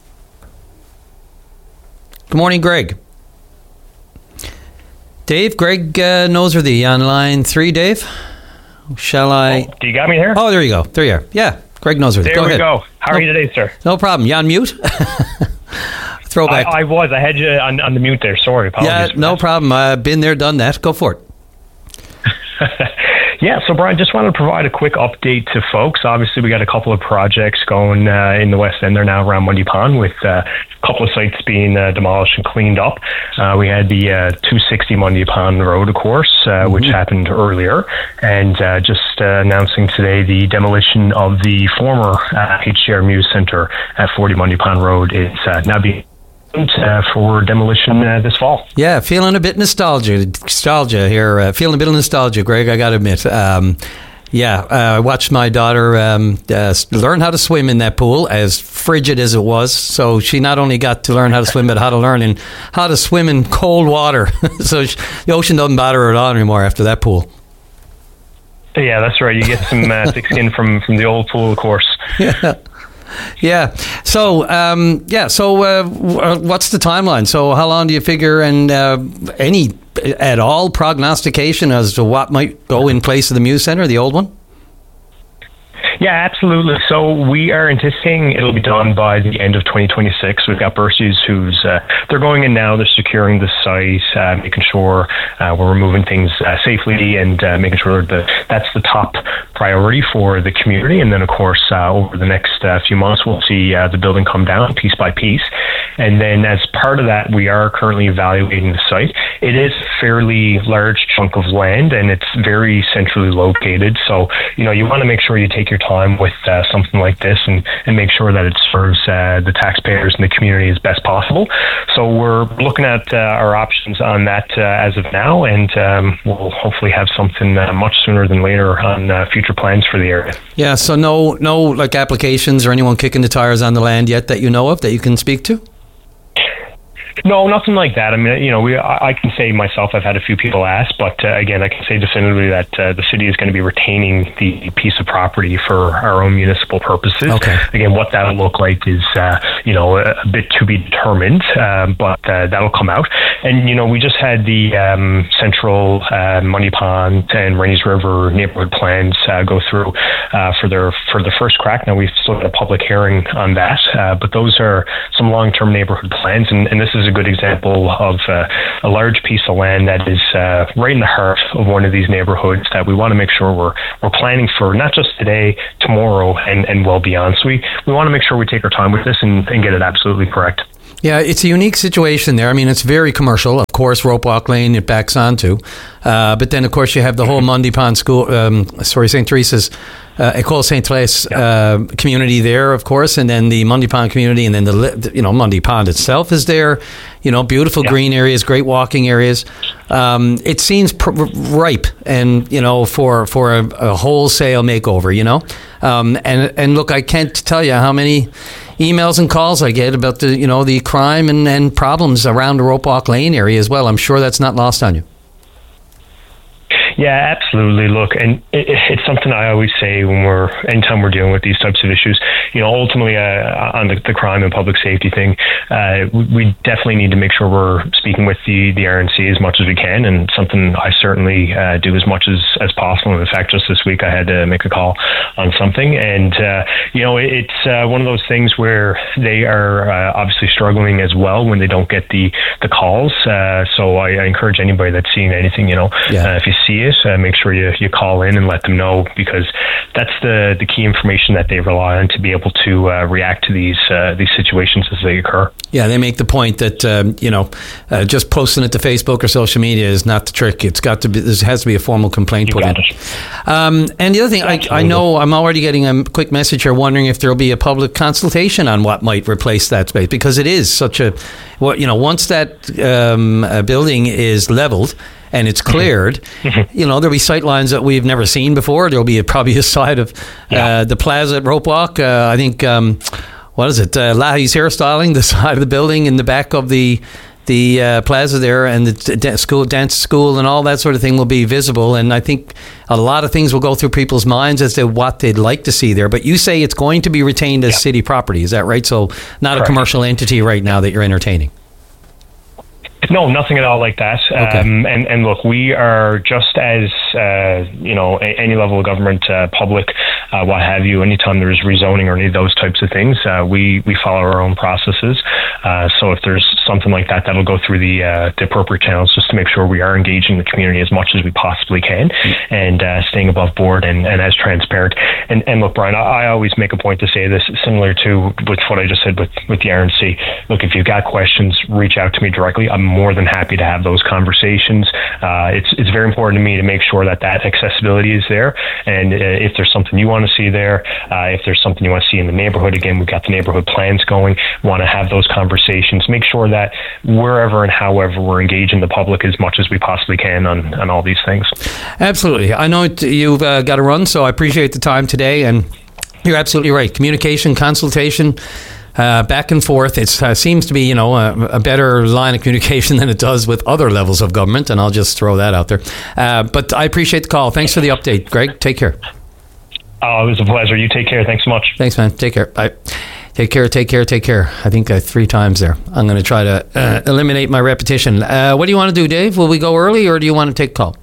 Speaker 1: Good morning, Greg. Dave, Greg uh, Noseworthy on line three, Dave. Shall I?
Speaker 23: Oh, do you got me here?
Speaker 1: Oh, there you go. There you are. Yeah, Greg Noseworthy.
Speaker 23: There
Speaker 1: go
Speaker 23: we
Speaker 1: ahead.
Speaker 23: go. How
Speaker 1: no,
Speaker 23: are you today, sir?
Speaker 1: No problem. You on mute? Throwback.
Speaker 23: I, I was. I had you on, on the mute there. Sorry. Apologies.
Speaker 1: Yeah, no that. problem. I've been there, done that. Go for it.
Speaker 23: Yeah, so Brian, just wanted to provide a quick update to folks. Obviously, we got a couple of projects going uh, in the West End there now around Mundy Pond, with uh, a couple of sites being uh, demolished and cleaned up. Uh, we had the uh, two sixty Mundy Pond Road, of course, uh, mm-hmm. which happened earlier, and uh, just uh, announcing today the demolition of the former uh, H C R Muse Centre at forty Mundy Pond Road is uh, now being Uh, for demolition uh, this fall.
Speaker 1: Yeah, feeling a bit nostalgia, nostalgia here. Uh, feeling a bit of nostalgia, Greg. I got to admit. Um, yeah, uh, I watched my daughter um, uh, learn how to swim in that pool, as frigid as it was. So she not only got to learn how to swim, but how to learn in how to swim in cold water. So she, the ocean doesn't bother her at all anymore after that pool.
Speaker 23: Yeah, that's right. You get some uh, thick skin from from the old pool, of course.
Speaker 1: Yeah. Yeah. So, um, yeah. So, uh, what's the timeline? So, how long do you figure, and uh, any at all prognostication as to what might go in place of the Muse Centre, the old one?
Speaker 23: Yeah, absolutely. So we are anticipating it'll be done by the end of twenty twenty-six. We've got Bercies who's, uh, they're going in now, they're securing the site, uh, making sure uh, we're removing things uh, safely and uh, making sure that that's the top priority for the community. And then, of course, uh, over the next uh, few months, we'll see uh, the building come down piece by piece. And then as part of that, we are currently evaluating the site. It is a fairly large chunk of land, and it's very centrally located. So, you know, you want to make sure you take your time with uh, something like this and, and make sure that it serves uh, the taxpayers and the community as best possible. So we're looking at uh, our options on that uh, as of now, and um, we'll hopefully have something uh, much sooner than later on uh, future plans for the area.
Speaker 1: Yeah, so no, no like applications or anyone kicking the tires on the land yet that you know of that you can speak to?
Speaker 23: No, nothing like that. I mean, you know, we I, I can say myself, I've had a few people ask, but uh, again, I can say definitively that uh, the city is going to be retaining the piece of property for our own municipal purposes.
Speaker 1: Okay.
Speaker 23: Again, what that'll look like is, uh, you know, a, a bit to be determined, uh, but uh, that'll come out. and you know, we just had the um, Central uh, Money Pond and Rainies River neighborhood plans uh, go through uh, for their for the first crack. Now we've still got a public hearing on that, uh, but those are some long-term neighborhood plans, and, and this is a good example of uh, a large piece of land that is uh, right in the heart of one of these neighborhoods that we want to make sure we're we're planning for, not just today, tomorrow, and, and well beyond. So we, we want to make sure we take our time with this and, and get it absolutely correct.
Speaker 1: Yeah, it's a unique situation there. I mean, it's very commercial. Of course, Rope Walk Lane it backs onto. Uh, but then, of course, you have the whole Mundy Pond School, um, sorry, Saint Teresa's, uh, École Saint Thérèse uh, community there, of course, and then the Mundy Pond community, and then the, you know, Mundy Pond itself is there. You know, beautiful yeah. green areas, great walking areas. Um, it seems pr- ripe and, you know, for, for a, a wholesale makeover, you know. Um, and, and look, I can't tell you how many emails and calls I get about the, you know, the crime and, and problems around the Rope Walk Lane area as well. I'm sure that's not lost on you.
Speaker 23: Yeah, absolutely. Look, and it, it's something I always say when we're, anytime we're dealing with these types of issues, you know, ultimately uh, on the, the crime and public safety thing, uh, we, we definitely need to make sure we're speaking with the, the R N C as much as we can, and something I certainly uh, do as much as, as possible. In fact, just this week I had to make a call on something, and, uh, you know, it, it's uh, one of those things where they are uh, obviously struggling as well when they don't get the, the calls. Uh, so I, I encourage anybody that's seeing anything, you know,
Speaker 1: yeah.
Speaker 23: uh, if you see it, Uh, make sure you, you call in and let them know, because that's the, the key information that they rely on to be able to uh, react to these uh, these situations as they occur.
Speaker 1: Yeah, they make the point that um, you know uh, just posting it to Facebook or social media is not the trick. It's got to be. There has to be a formal complaint
Speaker 23: you
Speaker 1: put in. Um, and the other thing, I, I know I'm already getting a quick message here wondering if there will be a public consultation on what might replace that space, because it is such a well, you know, once that um, uh, building is leveled and it's cleared, you know, there'll be sight lines that we've never seen before. There'll be a, probably a side of uh, yeah. the plaza at Rope Walk. Uh, I think, um, what is it, uh, Lahey's Hairstyling, the side of the building in the back of the the uh, plaza there, and the d- school dance school and all that sort of thing will be visible. And I think a lot of things will go through people's minds as to what they'd like to see there. But you say it's going to be retained as yeah. city property. Is that right? So not
Speaker 23: Correct.
Speaker 1: A commercial entity right now that you're entertaining.
Speaker 23: No, nothing at all like that.
Speaker 1: Okay.
Speaker 23: Um, and, and look, we are just as, uh, you know, a, any level of government, uh, public, uh, what have you, anytime there's rezoning or any of those types of things, uh, we, we follow our own processes. Uh, so if there's something like that, that'll go through the, uh, the appropriate channels just to make sure we are engaging the community as much as we possibly can and uh, staying above board and, and as transparent. And, and look, Brian, I, I always make a point to say this, similar to with what I just said with, with the R N C. Look, if you've got questions, reach out to me directly. I'm more than happy to have those conversations. Uh, it's it's very important to me to make sure that that accessibility is there. And uh, if there's something you want to see there, uh, if there's something you want to see in the neighborhood, again, we've got the neighborhood plans going. Want to have those conversations. Make sure that wherever and however we're engaging the public as much as we possibly can on, on all these things.
Speaker 1: Absolutely. I know it, you've uh, got to run, so I appreciate the time today. And you're absolutely right. Communication, consultation, Uh, back and forth. It uh, seems to be, you know, a, a better line of communication than it does with other levels of government, and I'll just throw that out there. Uh, but I appreciate the call. Thanks for the update, Greg. Take care.
Speaker 23: Oh, it was a pleasure. You take care. Thanks so much.
Speaker 1: Thanks, man. Take care. Bye. Take care, take care, take care. I think uh, three times there. I'm going to try to uh, eliminate my repetition. Uh, what do you want to do, Dave? Will we go early, or do you want to take a call?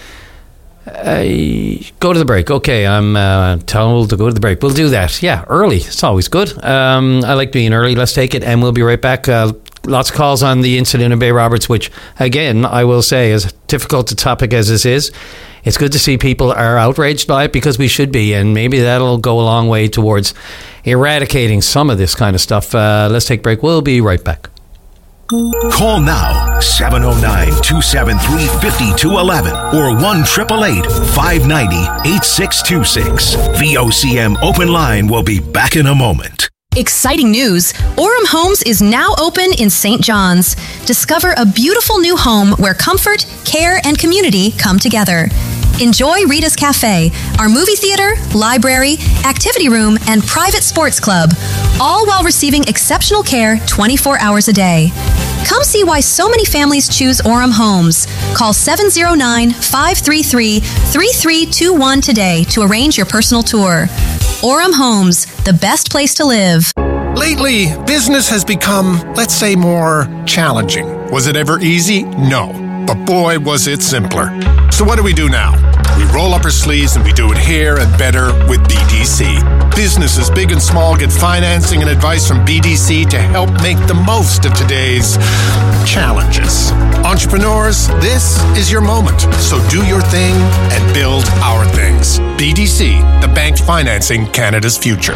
Speaker 1: Uh, go to the break. Okay, I'm uh, told to go to the break. We'll do that. Yeah, early. It's always good. Um, I like being early. Let's take it, and we'll be right back. Uh, lots of calls on the incident in Bay Roberts, which, again, I will say, as difficult a topic as this is, it's good to see people are outraged by it, because we should be, and maybe that'll go a long way towards eradicating some of this kind of stuff. Uh, let's take a break. We'll be right back.
Speaker 3: Call now, seven oh nine, two seven three, five two one one or one eight eight eight, five nine zero, eight six two six. V O C M Open Line will be back in a moment.
Speaker 15: Exciting news! Orem Homes is now open in Saint John's. Discover a beautiful new home where comfort, care, and community come together. Enjoy Rita's Cafe, our movie theater, library, activity room, and private sports club, all while receiving exceptional care twenty-four hours a day. Come see why so many families choose Orem Homes. Call seven oh nine, five three three, three three two one today to arrange your personal tour. Orem Homes, the best place to live.
Speaker 2: Lately, business has become, let's say, more challenging. Was it ever easy? No. But boy, was it simpler. So what do we do now? We roll up our sleeves and we do it here and better with B D C. Businesses big and small get financing and advice from B D C to help make the most of today's challenges. Entrepreneurs, this is your moment. So do your thing and build our things. B D C, the bank financing Canada's future.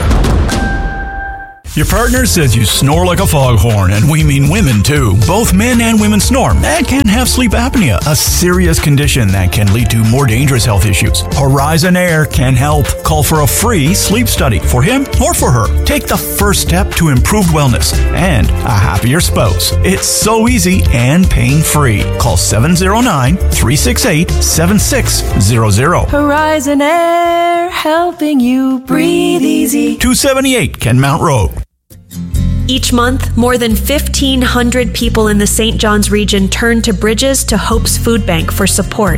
Speaker 20: Your partner says you snore like a foghorn, and we mean women too. Both men and women snore and can have sleep apnea, a serious condition that can lead to more dangerous health issues. Horizon Air can help. Call for a free sleep study for him or for her. Take the first step to improved wellness and a happier spouse. It's so easy and pain-free. Call seven oh nine, three six eight, seven six zero zero.
Speaker 4: Horizon Air, helping you breathe easy.
Speaker 20: two seventy-eight Kenmount Road.
Speaker 6: Each month, more than fifteen hundred people in the Saint John's region turn to Bridges to Hope's Food Bank for support.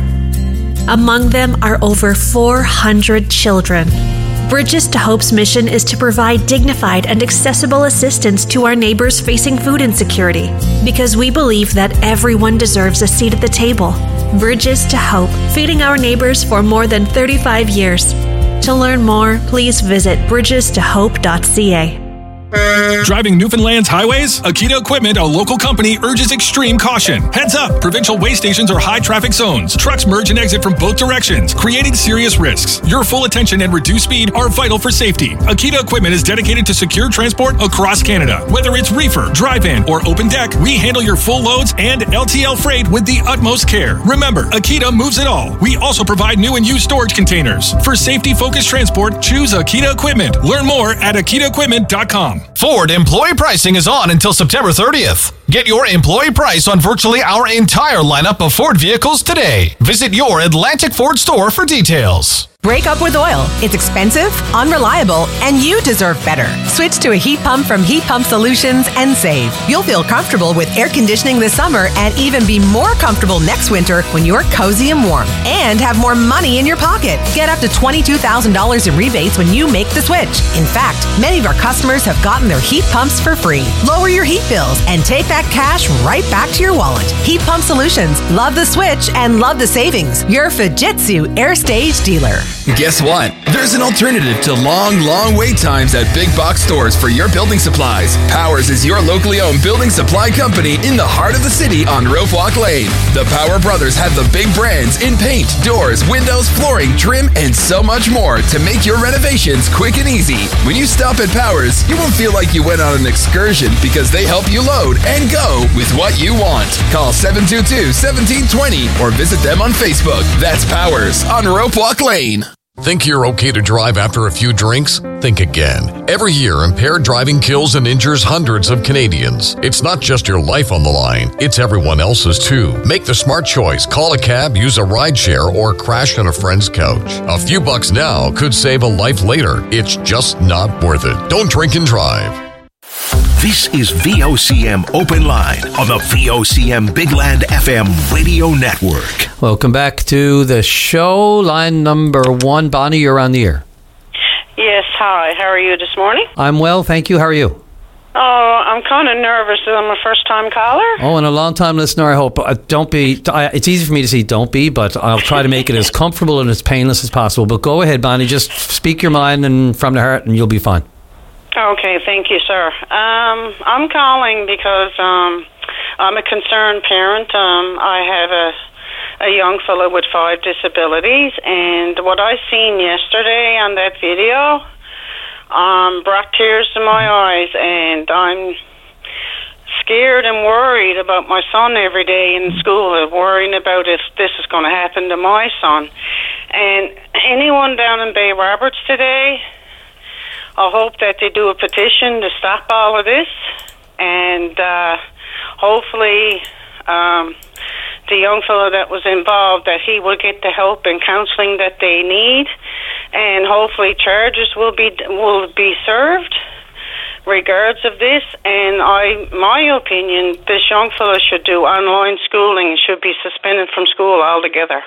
Speaker 6: Among them are over four hundred children. Bridges to Hope's mission is to provide dignified and accessible assistance to our neighbors facing food insecurity, because we believe that everyone deserves a seat at the table. Bridges to Hope, feeding our neighbors for more than thirty-five years. To learn more, please visit bridges to hope dot c a.
Speaker 24: Driving Newfoundland's highways? Akita Equipment, a local company, urges extreme caution. Heads up! Provincial way stations are high traffic zones. Trucks merge and exit from both directions, creating serious risks. Your full attention and reduced speed are vital for safety. Akita Equipment is dedicated to secure transport across Canada. Whether it's reefer, drive-in, or open deck, we handle your full loads and L T L freight with the utmost care. Remember, Akita moves it all. We also provide new and used storage containers. For safety-focused transport, choose Akita Equipment. Learn more at akita equipment dot com.
Speaker 25: Ford employee pricing is on until September thirtieth. Get your employee price on virtually our entire lineup of Ford vehicles today. Visit your Atlantic Ford store for details.
Speaker 26: Break up with oil. It's expensive, unreliable, and you deserve better. Switch to a heat pump from Heat Pump Solutions and save. You'll feel comfortable with air conditioning this summer and even be more comfortable next winter when you're cozy and warm. And have more money in your pocket. Get up to twenty-two thousand dollars in rebates when you make the switch. In fact, many of our customers have gotten their heat pumps for free. Lower your heat bills and take that cash right back to your wallet. Heat Pump Solutions. Love the switch and love the savings. Your Fujitsu Air Stage dealer.
Speaker 18: Guess what? There's an alternative to long, long wait times at big box stores for your building supplies. Powers is your locally owned building supply company in the heart of the city on Rope Walk Lane. The Power Brothers have the big brands in paint, doors, windows, flooring, trim, and so much more to make your renovations quick and easy. When you stop at Powers, you won't feel like you went on an excursion because they help you load and go with what you want. Call seven two two, one seven two zero or visit them on Facebook. That's Powers on Rope Walk Lane.
Speaker 27: Think you're okay to drive after a few drinks? Think again. Every year, impaired driving kills and injures hundreds of Canadians. It's not just your life on the line, it's everyone else's too. Make the smart choice. Call a cab, use a rideshare, or crash on a friend's couch. A few bucks now could save a life later. It's just not worth it. Don't drink and drive.
Speaker 3: This is V O C M Open Line on the V O C M Big Land F M radio network.
Speaker 1: Welcome back to the show. Line number one. Bonnie, you're on the air.
Speaker 28: Yes, hi. How are you this morning?
Speaker 1: I'm well, thank you. How are you?
Speaker 28: Oh, I'm kind of nervous that I'm a first-time caller.
Speaker 1: Oh, and a long-time listener, I hope. Uh, don't be... I, it's easy for me to say don't be, but I'll try to make it as comfortable and as painless as possible. But go ahead, Bonnie. Just speak your mind and from the heart, and you'll be fine.
Speaker 28: Okay, thank you, sir. Um, I'm calling because um, I'm a concerned parent. Um, I have a, a young fellow with five disabilities, and what I seen yesterday on that video um, brought tears to my eyes, and I'm scared and worried about my son every day in school, worrying about if this is going to happen to my son. And anyone down in Bay Roberts today, I hope that they do a petition to stop all of this, and uh, hopefully um, the young fellow that was involved, that he will get the help and counseling that they need, and hopefully charges will be will be served regards of this. And I, my opinion, this young fellow should do online schooling, should be suspended from school altogether.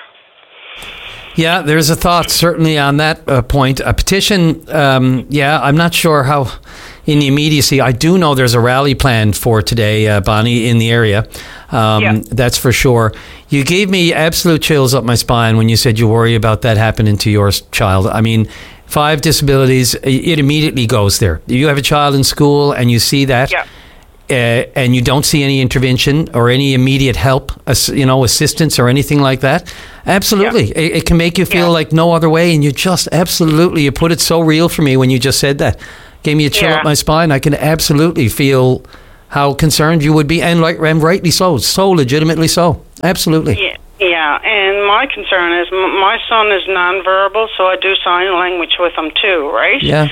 Speaker 1: Yeah, there's a thought certainly on that uh, point. A petition, um, yeah, I'm not sure how in the immediacy. I do know there's a rally planned for today, uh, Bonnie, in the area. Um,
Speaker 28: Yeah.
Speaker 1: That's for sure. You gave me absolute chills up my spine when you said you worry about that happening to your s- child. I mean, five disabilities, it immediately goes there. You have a child in school and you see that.
Speaker 28: Yeah.
Speaker 1: Uh, and you don't see any intervention or any immediate help, ass- you know, assistance or anything like that. Absolutely,
Speaker 28: Yeah.
Speaker 1: it, it can make you feel
Speaker 28: Yeah.
Speaker 1: like no other way, and you just absolutely, you put it so real for me when you just said that. Gave me a chill
Speaker 28: Yeah.
Speaker 1: up my spine. I can absolutely feel how concerned you would be, and like, and rightly so, so legitimately so. Absolutely.
Speaker 28: Yeah, yeah. And my concern is m- my son is nonverbal, so I do sign language with him too, right?
Speaker 1: Yeah.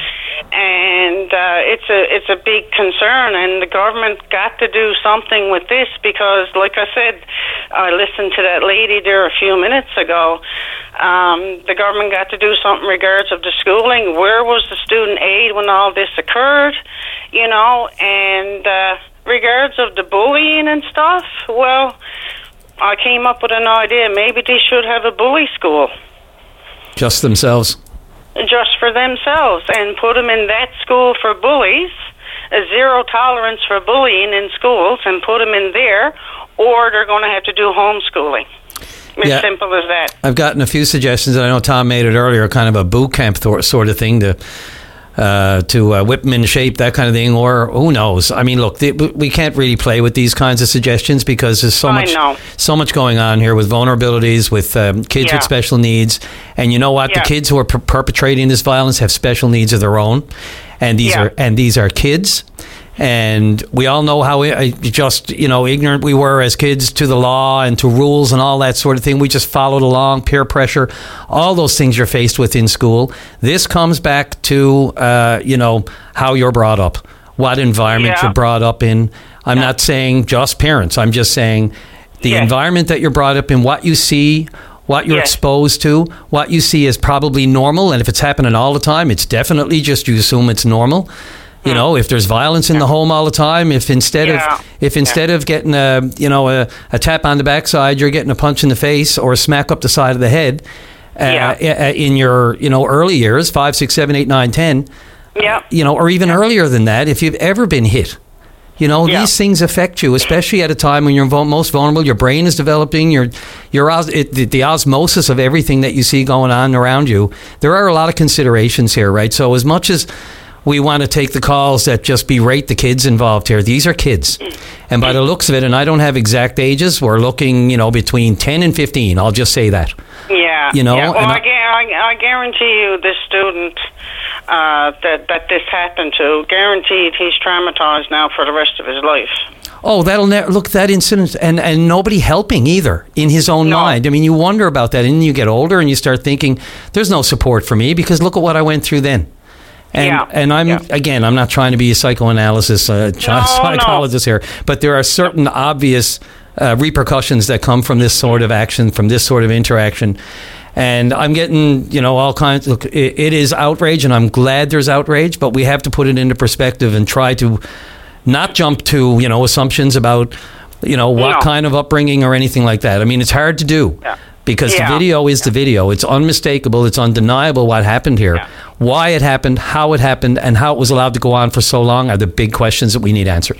Speaker 28: And uh, it's a it's a big concern, and the government got to do something with this because, like I said, I listened to that lady there a few minutes ago. Um, the government got to do something regards of the schooling. Where was the student aid when all this occurred? You know, and uh, regards of the bullying and stuff. Well, I came up with an idea. Maybe they should have a bully school
Speaker 1: Just themselves.
Speaker 28: just for themselves and put them in that school for bullies, a zero tolerance for bullying in schools, and put them in there, or they're going to have to do homeschooling. As
Speaker 1: Yeah.
Speaker 28: simple as that.
Speaker 1: I've gotten a few suggestions, and I know Tom made it earlier, kind of a boot camp th- sort of thing to uh, to uh, whip them into shape, that kind of thing, or who knows? I mean, look, the, we can't really play with these kinds of suggestions because there's so
Speaker 28: I
Speaker 1: much
Speaker 28: know.
Speaker 1: so much going on here with vulnerabilities, with um, kids
Speaker 28: Yeah.
Speaker 1: with special needs, and you know what?
Speaker 28: Yeah.
Speaker 1: The kids who are per- perpetrating this violence have special needs of their own, and these
Speaker 28: Yeah.
Speaker 1: are and these are kids. And we all know how uh, just, you know, ignorant we were as kids to the law and to rules and all that sort of thing. We just followed along, peer pressure, all those things you're faced with in school. This comes back to, uh, you know, how you're brought up, what environment
Speaker 28: Yeah.
Speaker 1: you're brought up in. I'm not saying just parents. I'm just saying the
Speaker 28: Yes.
Speaker 1: environment that you're brought up in, what you see, what you're
Speaker 28: Yes.
Speaker 1: exposed to, what you see is probably normal. And if it's happening all the time, it's definitely just you assume it's normal. You know, if there's violence in the home all the time, if instead
Speaker 28: Yeah.
Speaker 1: of if instead of getting a you know a, a tap on the backside, you're getting a punch in the face or a smack up the side of the head, uh,
Speaker 28: Yeah.
Speaker 1: in your you know early years, five, six, seven, eight, nine, ten,
Speaker 28: Yeah.
Speaker 1: you know, or even earlier than that, if you've ever been hit. You know,
Speaker 28: Yeah.
Speaker 1: these things affect you, especially at a time when you're vo- most vulnerable. Your brain is developing. Your, your os- it, the, the osmosis of everything that you see going on around you. There are a lot of considerations here, right? So as much as we want to take the calls that just berate the kids involved here, these are kids, and by the looks of it, and I don't have exact ages, we're looking, you know, between ten and fifteen. I'll just say that.
Speaker 28: Yeah.
Speaker 1: You know,
Speaker 28: yeah. Well,
Speaker 1: and
Speaker 28: I,
Speaker 1: I-
Speaker 28: gu- I, I guarantee you this student uh, that, that this happened to, guaranteed he's traumatized now for the rest of his life.
Speaker 1: Oh, that'll never look that incident, and and nobody helping either in his own mind. I mean, you wonder about that, and then you get older and you start thinking, "There's no support for me because look at what I went through then." And
Speaker 28: Yeah.
Speaker 1: and I'm again, I'm not trying to be a psychoanalysis uh, child
Speaker 28: No, no.
Speaker 1: psychologist here, but there are certain obvious uh, repercussions that come from this sort of action, from this sort of interaction. And I'm getting, you know, all kinds. Look, it, it is outrage, and I'm glad there's outrage, but we have to put it into perspective and try to not jump to, you know, assumptions about, you know, what
Speaker 28: No.
Speaker 1: kind of upbringing or anything like that. I mean, it's hard to do because
Speaker 28: Yeah.
Speaker 1: the video is the video. It's unmistakable. It's undeniable what happened here. Why it happened, how it happened, and how it was allowed to go on for so long are the big questions that we need answered.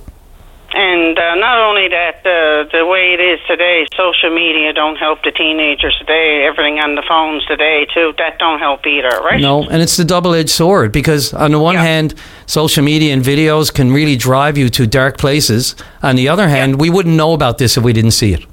Speaker 28: And uh, not only that, uh, the way it is today, social media don't help the teenagers today. Everything on the phones today, too, that don't help either, right?
Speaker 1: No, and it's the double-edged sword because on the one hand, social media and videos can really drive you to dark places. On the other hand, we wouldn't know about this if we didn't see it.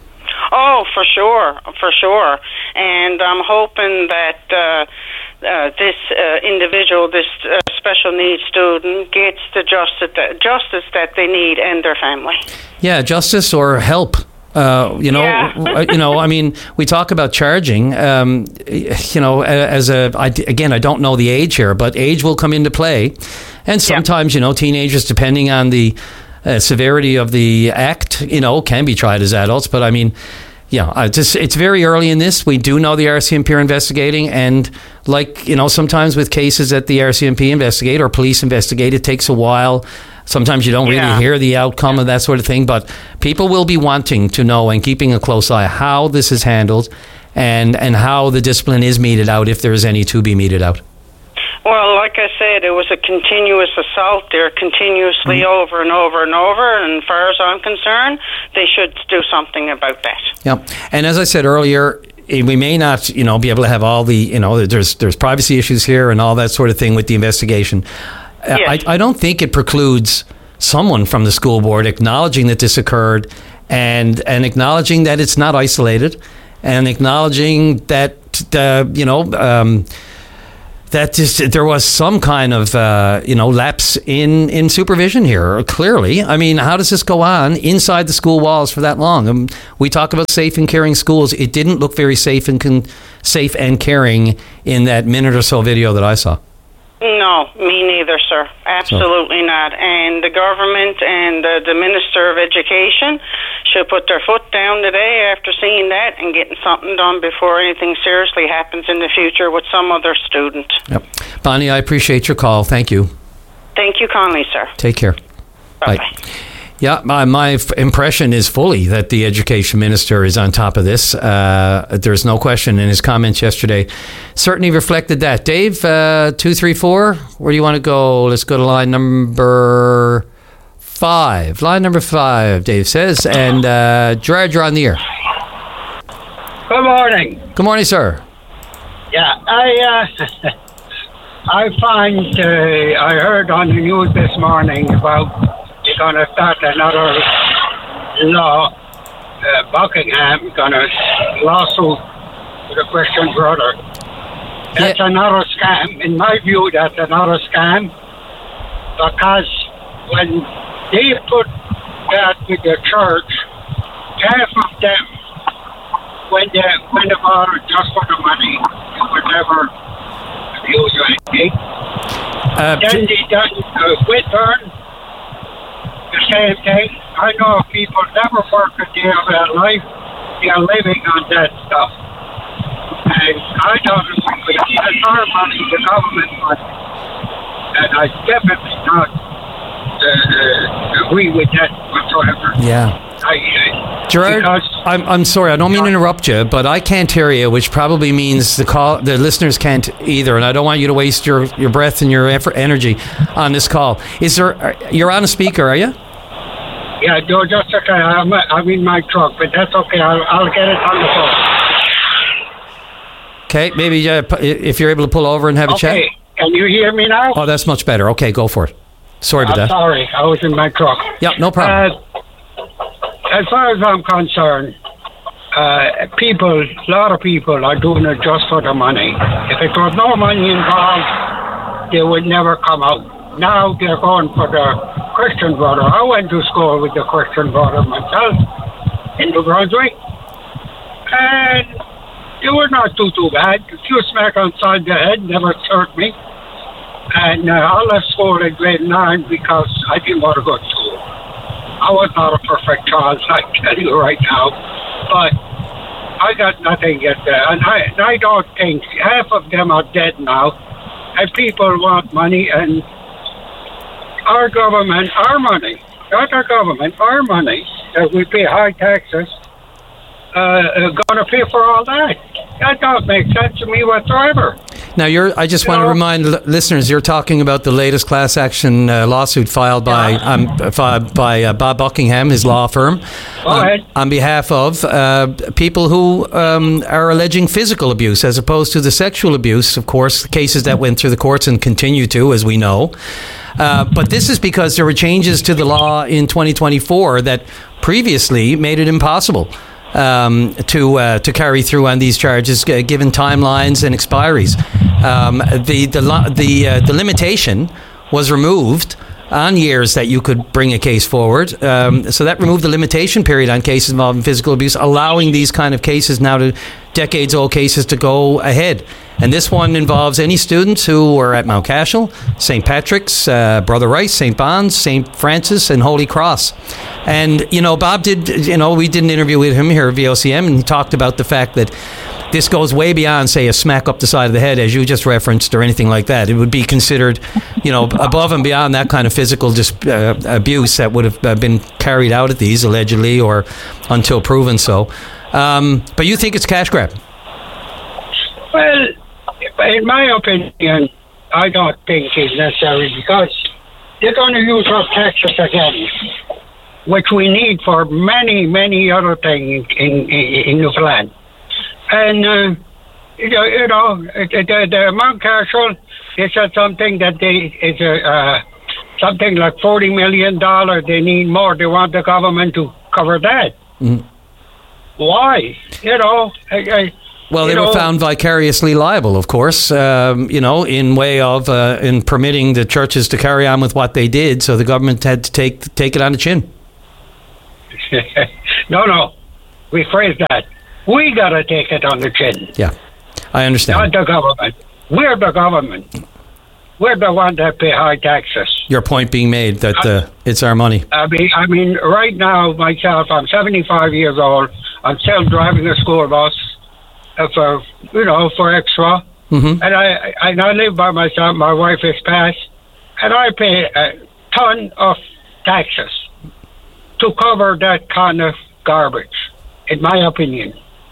Speaker 28: Oh, for sure, for sure. And I'm hoping that uh, uh, this uh, individual, this uh, special needs student, gets the justice that, justice that they need and their family.
Speaker 1: Yeah, justice or help. Uh, you know,
Speaker 28: Yeah.
Speaker 1: you know. I mean, we talk about charging. Um, you know, as a I, again, I don't know the age here, but age will come into play, and sometimes you know, teenagers, depending on the uh, severity of the act, you know, can be tried as adults. But I mean, yeah, I just it's very early in this. We do know the R C M P are investigating, and like you know, sometimes with cases that the R C M P investigate or police investigate, it takes a while. Sometimes you don't really
Speaker 28: Yeah.
Speaker 1: hear the outcome of that sort of thing, but people will be wanting to know and keeping a close eye how this is handled and, and how the discipline is meted out, if there is any to be meted out.
Speaker 28: Well, like I said, it was a continuous assault there, continuously mm-hmm. over and over and over. And as far as I'm concerned, they should do something about that.
Speaker 1: Yep. And as I said earlier, we may not, you know, be able to have all the, you know, there's there's privacy issues here and all that sort of thing with the investigation.
Speaker 28: Yes.
Speaker 1: I, I don't think it precludes someone from the school board acknowledging that this occurred and and acknowledging that it's not isolated and acknowledging that, uh, you know, um, that just, there was some kind of, uh, you know, lapse in, in supervision here, clearly. I mean, how does this go on inside the school walls for that long? Um, we talk about safe and caring schools. It didn't look very safe and con- safe and caring in that minute or so video that I saw.
Speaker 28: No, me neither, sir. Absolutely so. Not. And the government and uh, the Minister of Education should put their foot down today after seeing that and getting something done before anything seriously happens in the future with some other student.
Speaker 1: Yep. Bonnie, I appreciate your call. Thank you.
Speaker 28: Thank you kindly, sir.
Speaker 1: Take care.
Speaker 28: Bye-bye.
Speaker 1: Bye. Yeah, my, my f- impression is fully that the education minister is on top of this. Uh, there's no question in his comments yesterday. Certainly reflected that. Dave, uh, two three four, where do you want to go? Let's go to line number five. Line number five, Dave says. And uh, Gerard, you're on the air.
Speaker 5: Good morning.
Speaker 1: Good morning, sir.
Speaker 5: Yeah, I uh, I find, uh, I heard on the news this morning about they're going to start another law. Uh, Buckingham going to lawsuit with a Christian brother. That's yeah. another scam. In my view, that's another scam. Because when they put that with the church, half of them, when they went about it just for the money, they would never abuse you anything. Uh, then they done uh, Whitburn. The same thing. I know people never work a day of their life. They are living on that stuff. And I don't agree with it. It's our money, the government money. And I definitely not uh, agree with that whatsoever.
Speaker 1: Yeah.
Speaker 5: I, uh,
Speaker 1: Gerard, I'm I'm sorry, I don't mean to interrupt you, but I can't hear you, which probably means the call the listeners can't either, and I don't want you to waste your, your breath and your effort, energy on this call. Is there? You're on a speaker, are you?
Speaker 5: Yeah, no, just okay. I'm I'm in my truck, but that's okay. I'll I'll get it on the phone.
Speaker 1: Okay, maybe uh, if you're able to pull over and have a
Speaker 5: okay.
Speaker 1: chat.
Speaker 5: Okay, can you hear me now?
Speaker 1: Oh, that's much better. Okay, go for it. Sorry about
Speaker 5: I'm
Speaker 1: that.
Speaker 5: Sorry, I was in my truck.
Speaker 1: Yeah, no problem.
Speaker 5: Uh, As far as I'm concerned, uh, people, a lot of people are doing it just for the money. If there was no money involved, they would never come out. Now they're going for the Christian brother. I went to school with the Christian brother myself in New Brunswick. And they were not too, too bad. A few smack on the head never hurt me. And uh, I left school in grade nine because I didn't want to go to school. I was not a perfect child, I tell you right now, but I got nothing yet there. And I, and I don't think half of them are dead now, and people want money, and our government, our money, not our government, our money, that we pay high taxes, uh, are going to pay for all that. That don't make sense to me whatsoever.
Speaker 1: Now, you're. I just you want know, to remind l- listeners, you're talking about the latest class action uh, lawsuit filed by yeah. um, f- by uh, Bob Buckingham, his law firm, on, on behalf of uh, people who um, are alleging physical abuse as opposed to the sexual abuse, of course, cases that went through the courts and continue to, as we know. Uh, but this is because there were changes to the law in twenty twenty-four that previously made it impossible Um, to uh, to carry through on these charges, uh, given timelines and expiries. Um, the the the uh, the limitation was removed on years that you could bring a case forward. Um, so that removed the limitation period on cases involving physical abuse, allowing these kind of cases now to decades-old cases to go ahead. And this one involves any students who were at Mount Cashel, Saint Patrick's, uh, Brother Rice, Saint Bon's, Saint Francis, and Holy Cross. And, you know, Bob did, you know, we did an interview with him here at V O C M, and he talked about the fact that this goes way beyond, say, a smack up the side of the head, as you just referenced, or anything like that. It would be considered, you know, above and beyond that kind of physical dis- uh, abuse that would have uh, been carried out at these, allegedly, or until proven so. Um, but you think it's cash grab?
Speaker 5: Well, in my opinion, I don't think is necessary because they're going to use up taxes again, which we need for many, many other things in, in, in Newfoundland. And, uh, you know, you know the, the Mount Cashel, they said something that they, it's a, uh, something like forty million dollars. They need more. They want the government to cover that.
Speaker 1: Mm.
Speaker 5: Why? You know, I, I,
Speaker 1: Well, they
Speaker 5: you
Speaker 1: were
Speaker 5: know,
Speaker 1: found vicariously liable, of course, um, you know, in way of uh, in permitting the churches to carry on with what they did. So the government had to take take it on the chin.
Speaker 5: no, no, rephrase that. We got to take it on the chin.
Speaker 1: Yeah, I understand.
Speaker 5: Not the government. We're the government. We're the one that pay high taxes.
Speaker 1: Your point being made that uh, it's our money.
Speaker 5: I mean, I mean, right now, myself, I'm seventy-five years old. I'm still driving a school bus uh, for, you know, for extra.
Speaker 1: Mm-hmm.
Speaker 5: And I, and I live by myself. My wife is passed. And I pay a ton of taxes to cover that kind of garbage, in my opinion.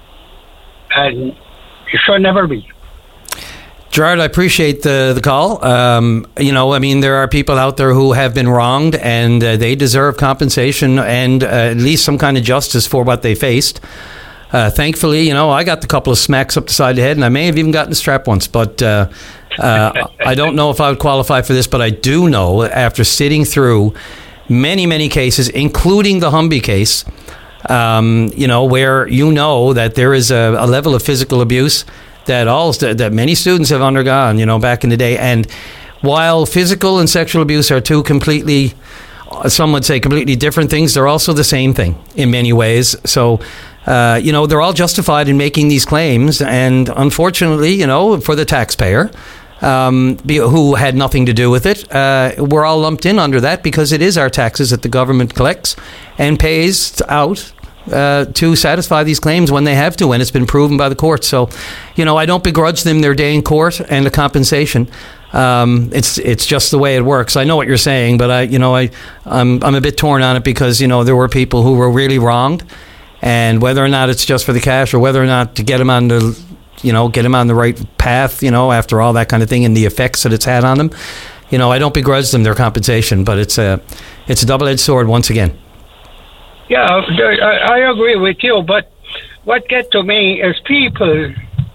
Speaker 5: And it should never be.
Speaker 1: Gerard, I appreciate the the call. Um, you know, I mean, there are people out there who have been wronged, and uh, they deserve compensation and uh, at least some kind of justice for what they faced. Uh, thankfully, you know, I got the couple of smacks up the side of the head, and I may have even gotten the strap once. But uh, uh, I don't know if I would qualify for this, but I do know, after sitting through many, many cases, including the Humby case, um, you know, where you know that there is a, a level of physical abuse that all that many students have undergone, you know, back in the day. And while physical and sexual abuse are two completely, some would say completely different things, they're also the same thing in many ways. So, uh, you know, they're all justified in making these claims. And unfortunately, you know, for the taxpayer, um, who had nothing to do with it, uh, we're all lumped in under that because it is our taxes that the government collects and pays out Uh, to satisfy these claims when they have to, and it's been proven by the courts. So, you know, I don't begrudge them their day in court and the compensation. Um, it's it's just the way it works. I know what you're saying, but I, you know, I I'm I'm a bit torn on it because, you know, there were people who were really wronged, and whether or not it's just for the cash or whether or not to get them on the, you know, get them on the right path, you know, after all that kind of thing and the effects that it's had on them, you know, I don't begrudge them their compensation, but it's a it's a double-edged sword once again.
Speaker 5: Yeah, I agree with you, but what gets to me is people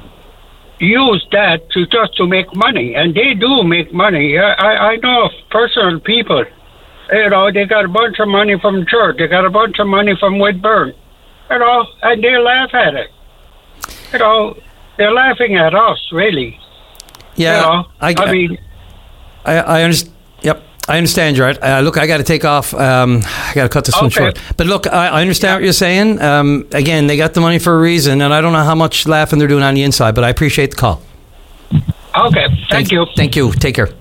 Speaker 5: use that to just to make money, and they do make money. I, I know of personal people, you know, they got a bunch of money from church, they got a bunch of money from Whitburn, you know, and they laugh at it. You know, they're laughing at us, really.
Speaker 1: Yeah,
Speaker 5: you know,
Speaker 1: I,
Speaker 5: I mean,
Speaker 1: I, I understand. Yep. I understand, Gerard. Uh, look, I got to take off. Um, I got to cut this one
Speaker 5: Okay.
Speaker 1: short. But look, I, I understand what you're saying. Um, again, they got the money for a reason, and I don't know how much laughing they're doing on the inside, but I appreciate the call.
Speaker 5: Okay, thank,
Speaker 1: thank
Speaker 5: you.
Speaker 1: Thank you. Take care.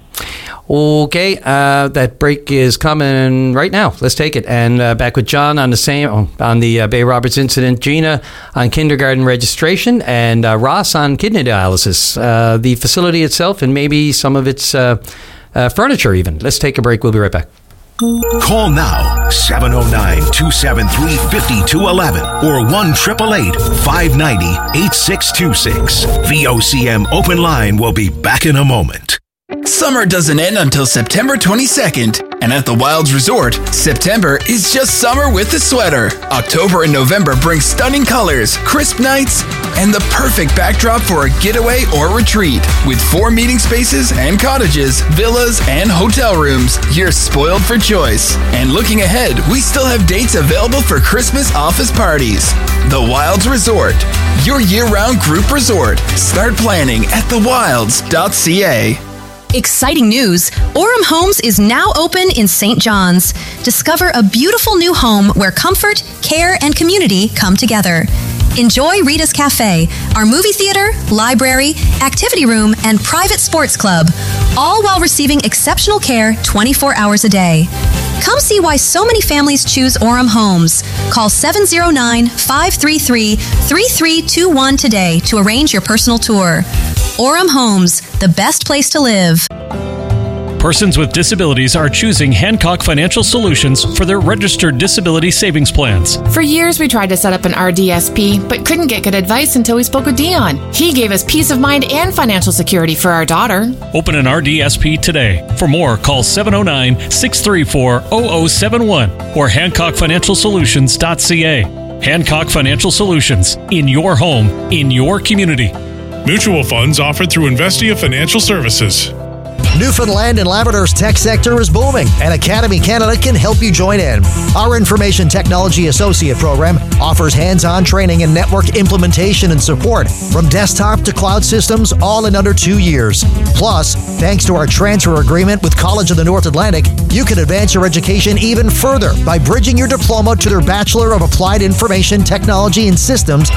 Speaker 1: Okay, uh, that break is coming right now. Let's take it. And uh, back with John on the same oh, on the uh, Bay Roberts incident, Gina on kindergarten registration, and uh, Ross on kidney dialysis. Uh, the facility itself, and maybe some of its uh, uh, furniture even. Let's take a break. We'll be right back.
Speaker 3: Call now, seven oh nine, two seven three, five two one one or one eight eight eight, five nine zero, eight six two six. V O C M Open Line will be back in a moment.
Speaker 18: Summer doesn't end until September twenty-second, and at the Wilds Resort, September is just summer with a sweater. October and November bring stunning colors, crisp nights, and the perfect backdrop for a getaway or retreat. With four meeting spaces and cottages, villas, and hotel rooms, you're spoiled for choice. And looking ahead, we still have dates available for Christmas office parties. The Wilds Resort, your year-round group resort. Start planning at the wilds dot c a.
Speaker 15: Exciting news! Orem Homes is now open in Saint John's. Discover a beautiful new home where comfort, care, and community come together. Enjoy Rita's Cafe, our movie theater, library, activity room, and private sports club, all while receiving exceptional care twenty-four hours a day. Come see why so many families choose Orem Homes. Call seven oh nine, five three three, three three two one today to arrange your personal tour. Orem Homes, the best place to live.
Speaker 7: Persons with disabilities are choosing Hancock Financial Solutions for their registered disability savings plans.
Speaker 8: For years, we tried to set up an R D S P, but couldn't get good advice until we spoke with Dion. He gave us peace of mind and financial security for our daughter.
Speaker 7: Open an R D S P today. For more, call seven oh nine, six three four, zero zero seven one or hancock financial solutions dot c a. Hancock Financial Solutions. In your home, in your community.
Speaker 9: Mutual funds offered through Investia Financial Services.
Speaker 10: Newfoundland and Labrador's tech sector is booming, and Academy Canada can help you join in. Our Information Technology Associate program offers hands-on training in network implementation and support from desktop to cloud systems, all in under two years. Plus, thanks to our transfer agreement with College of the North Atlantic, you can advance your education even further by bridging your diploma to their Bachelor of Applied Information Technology and Systems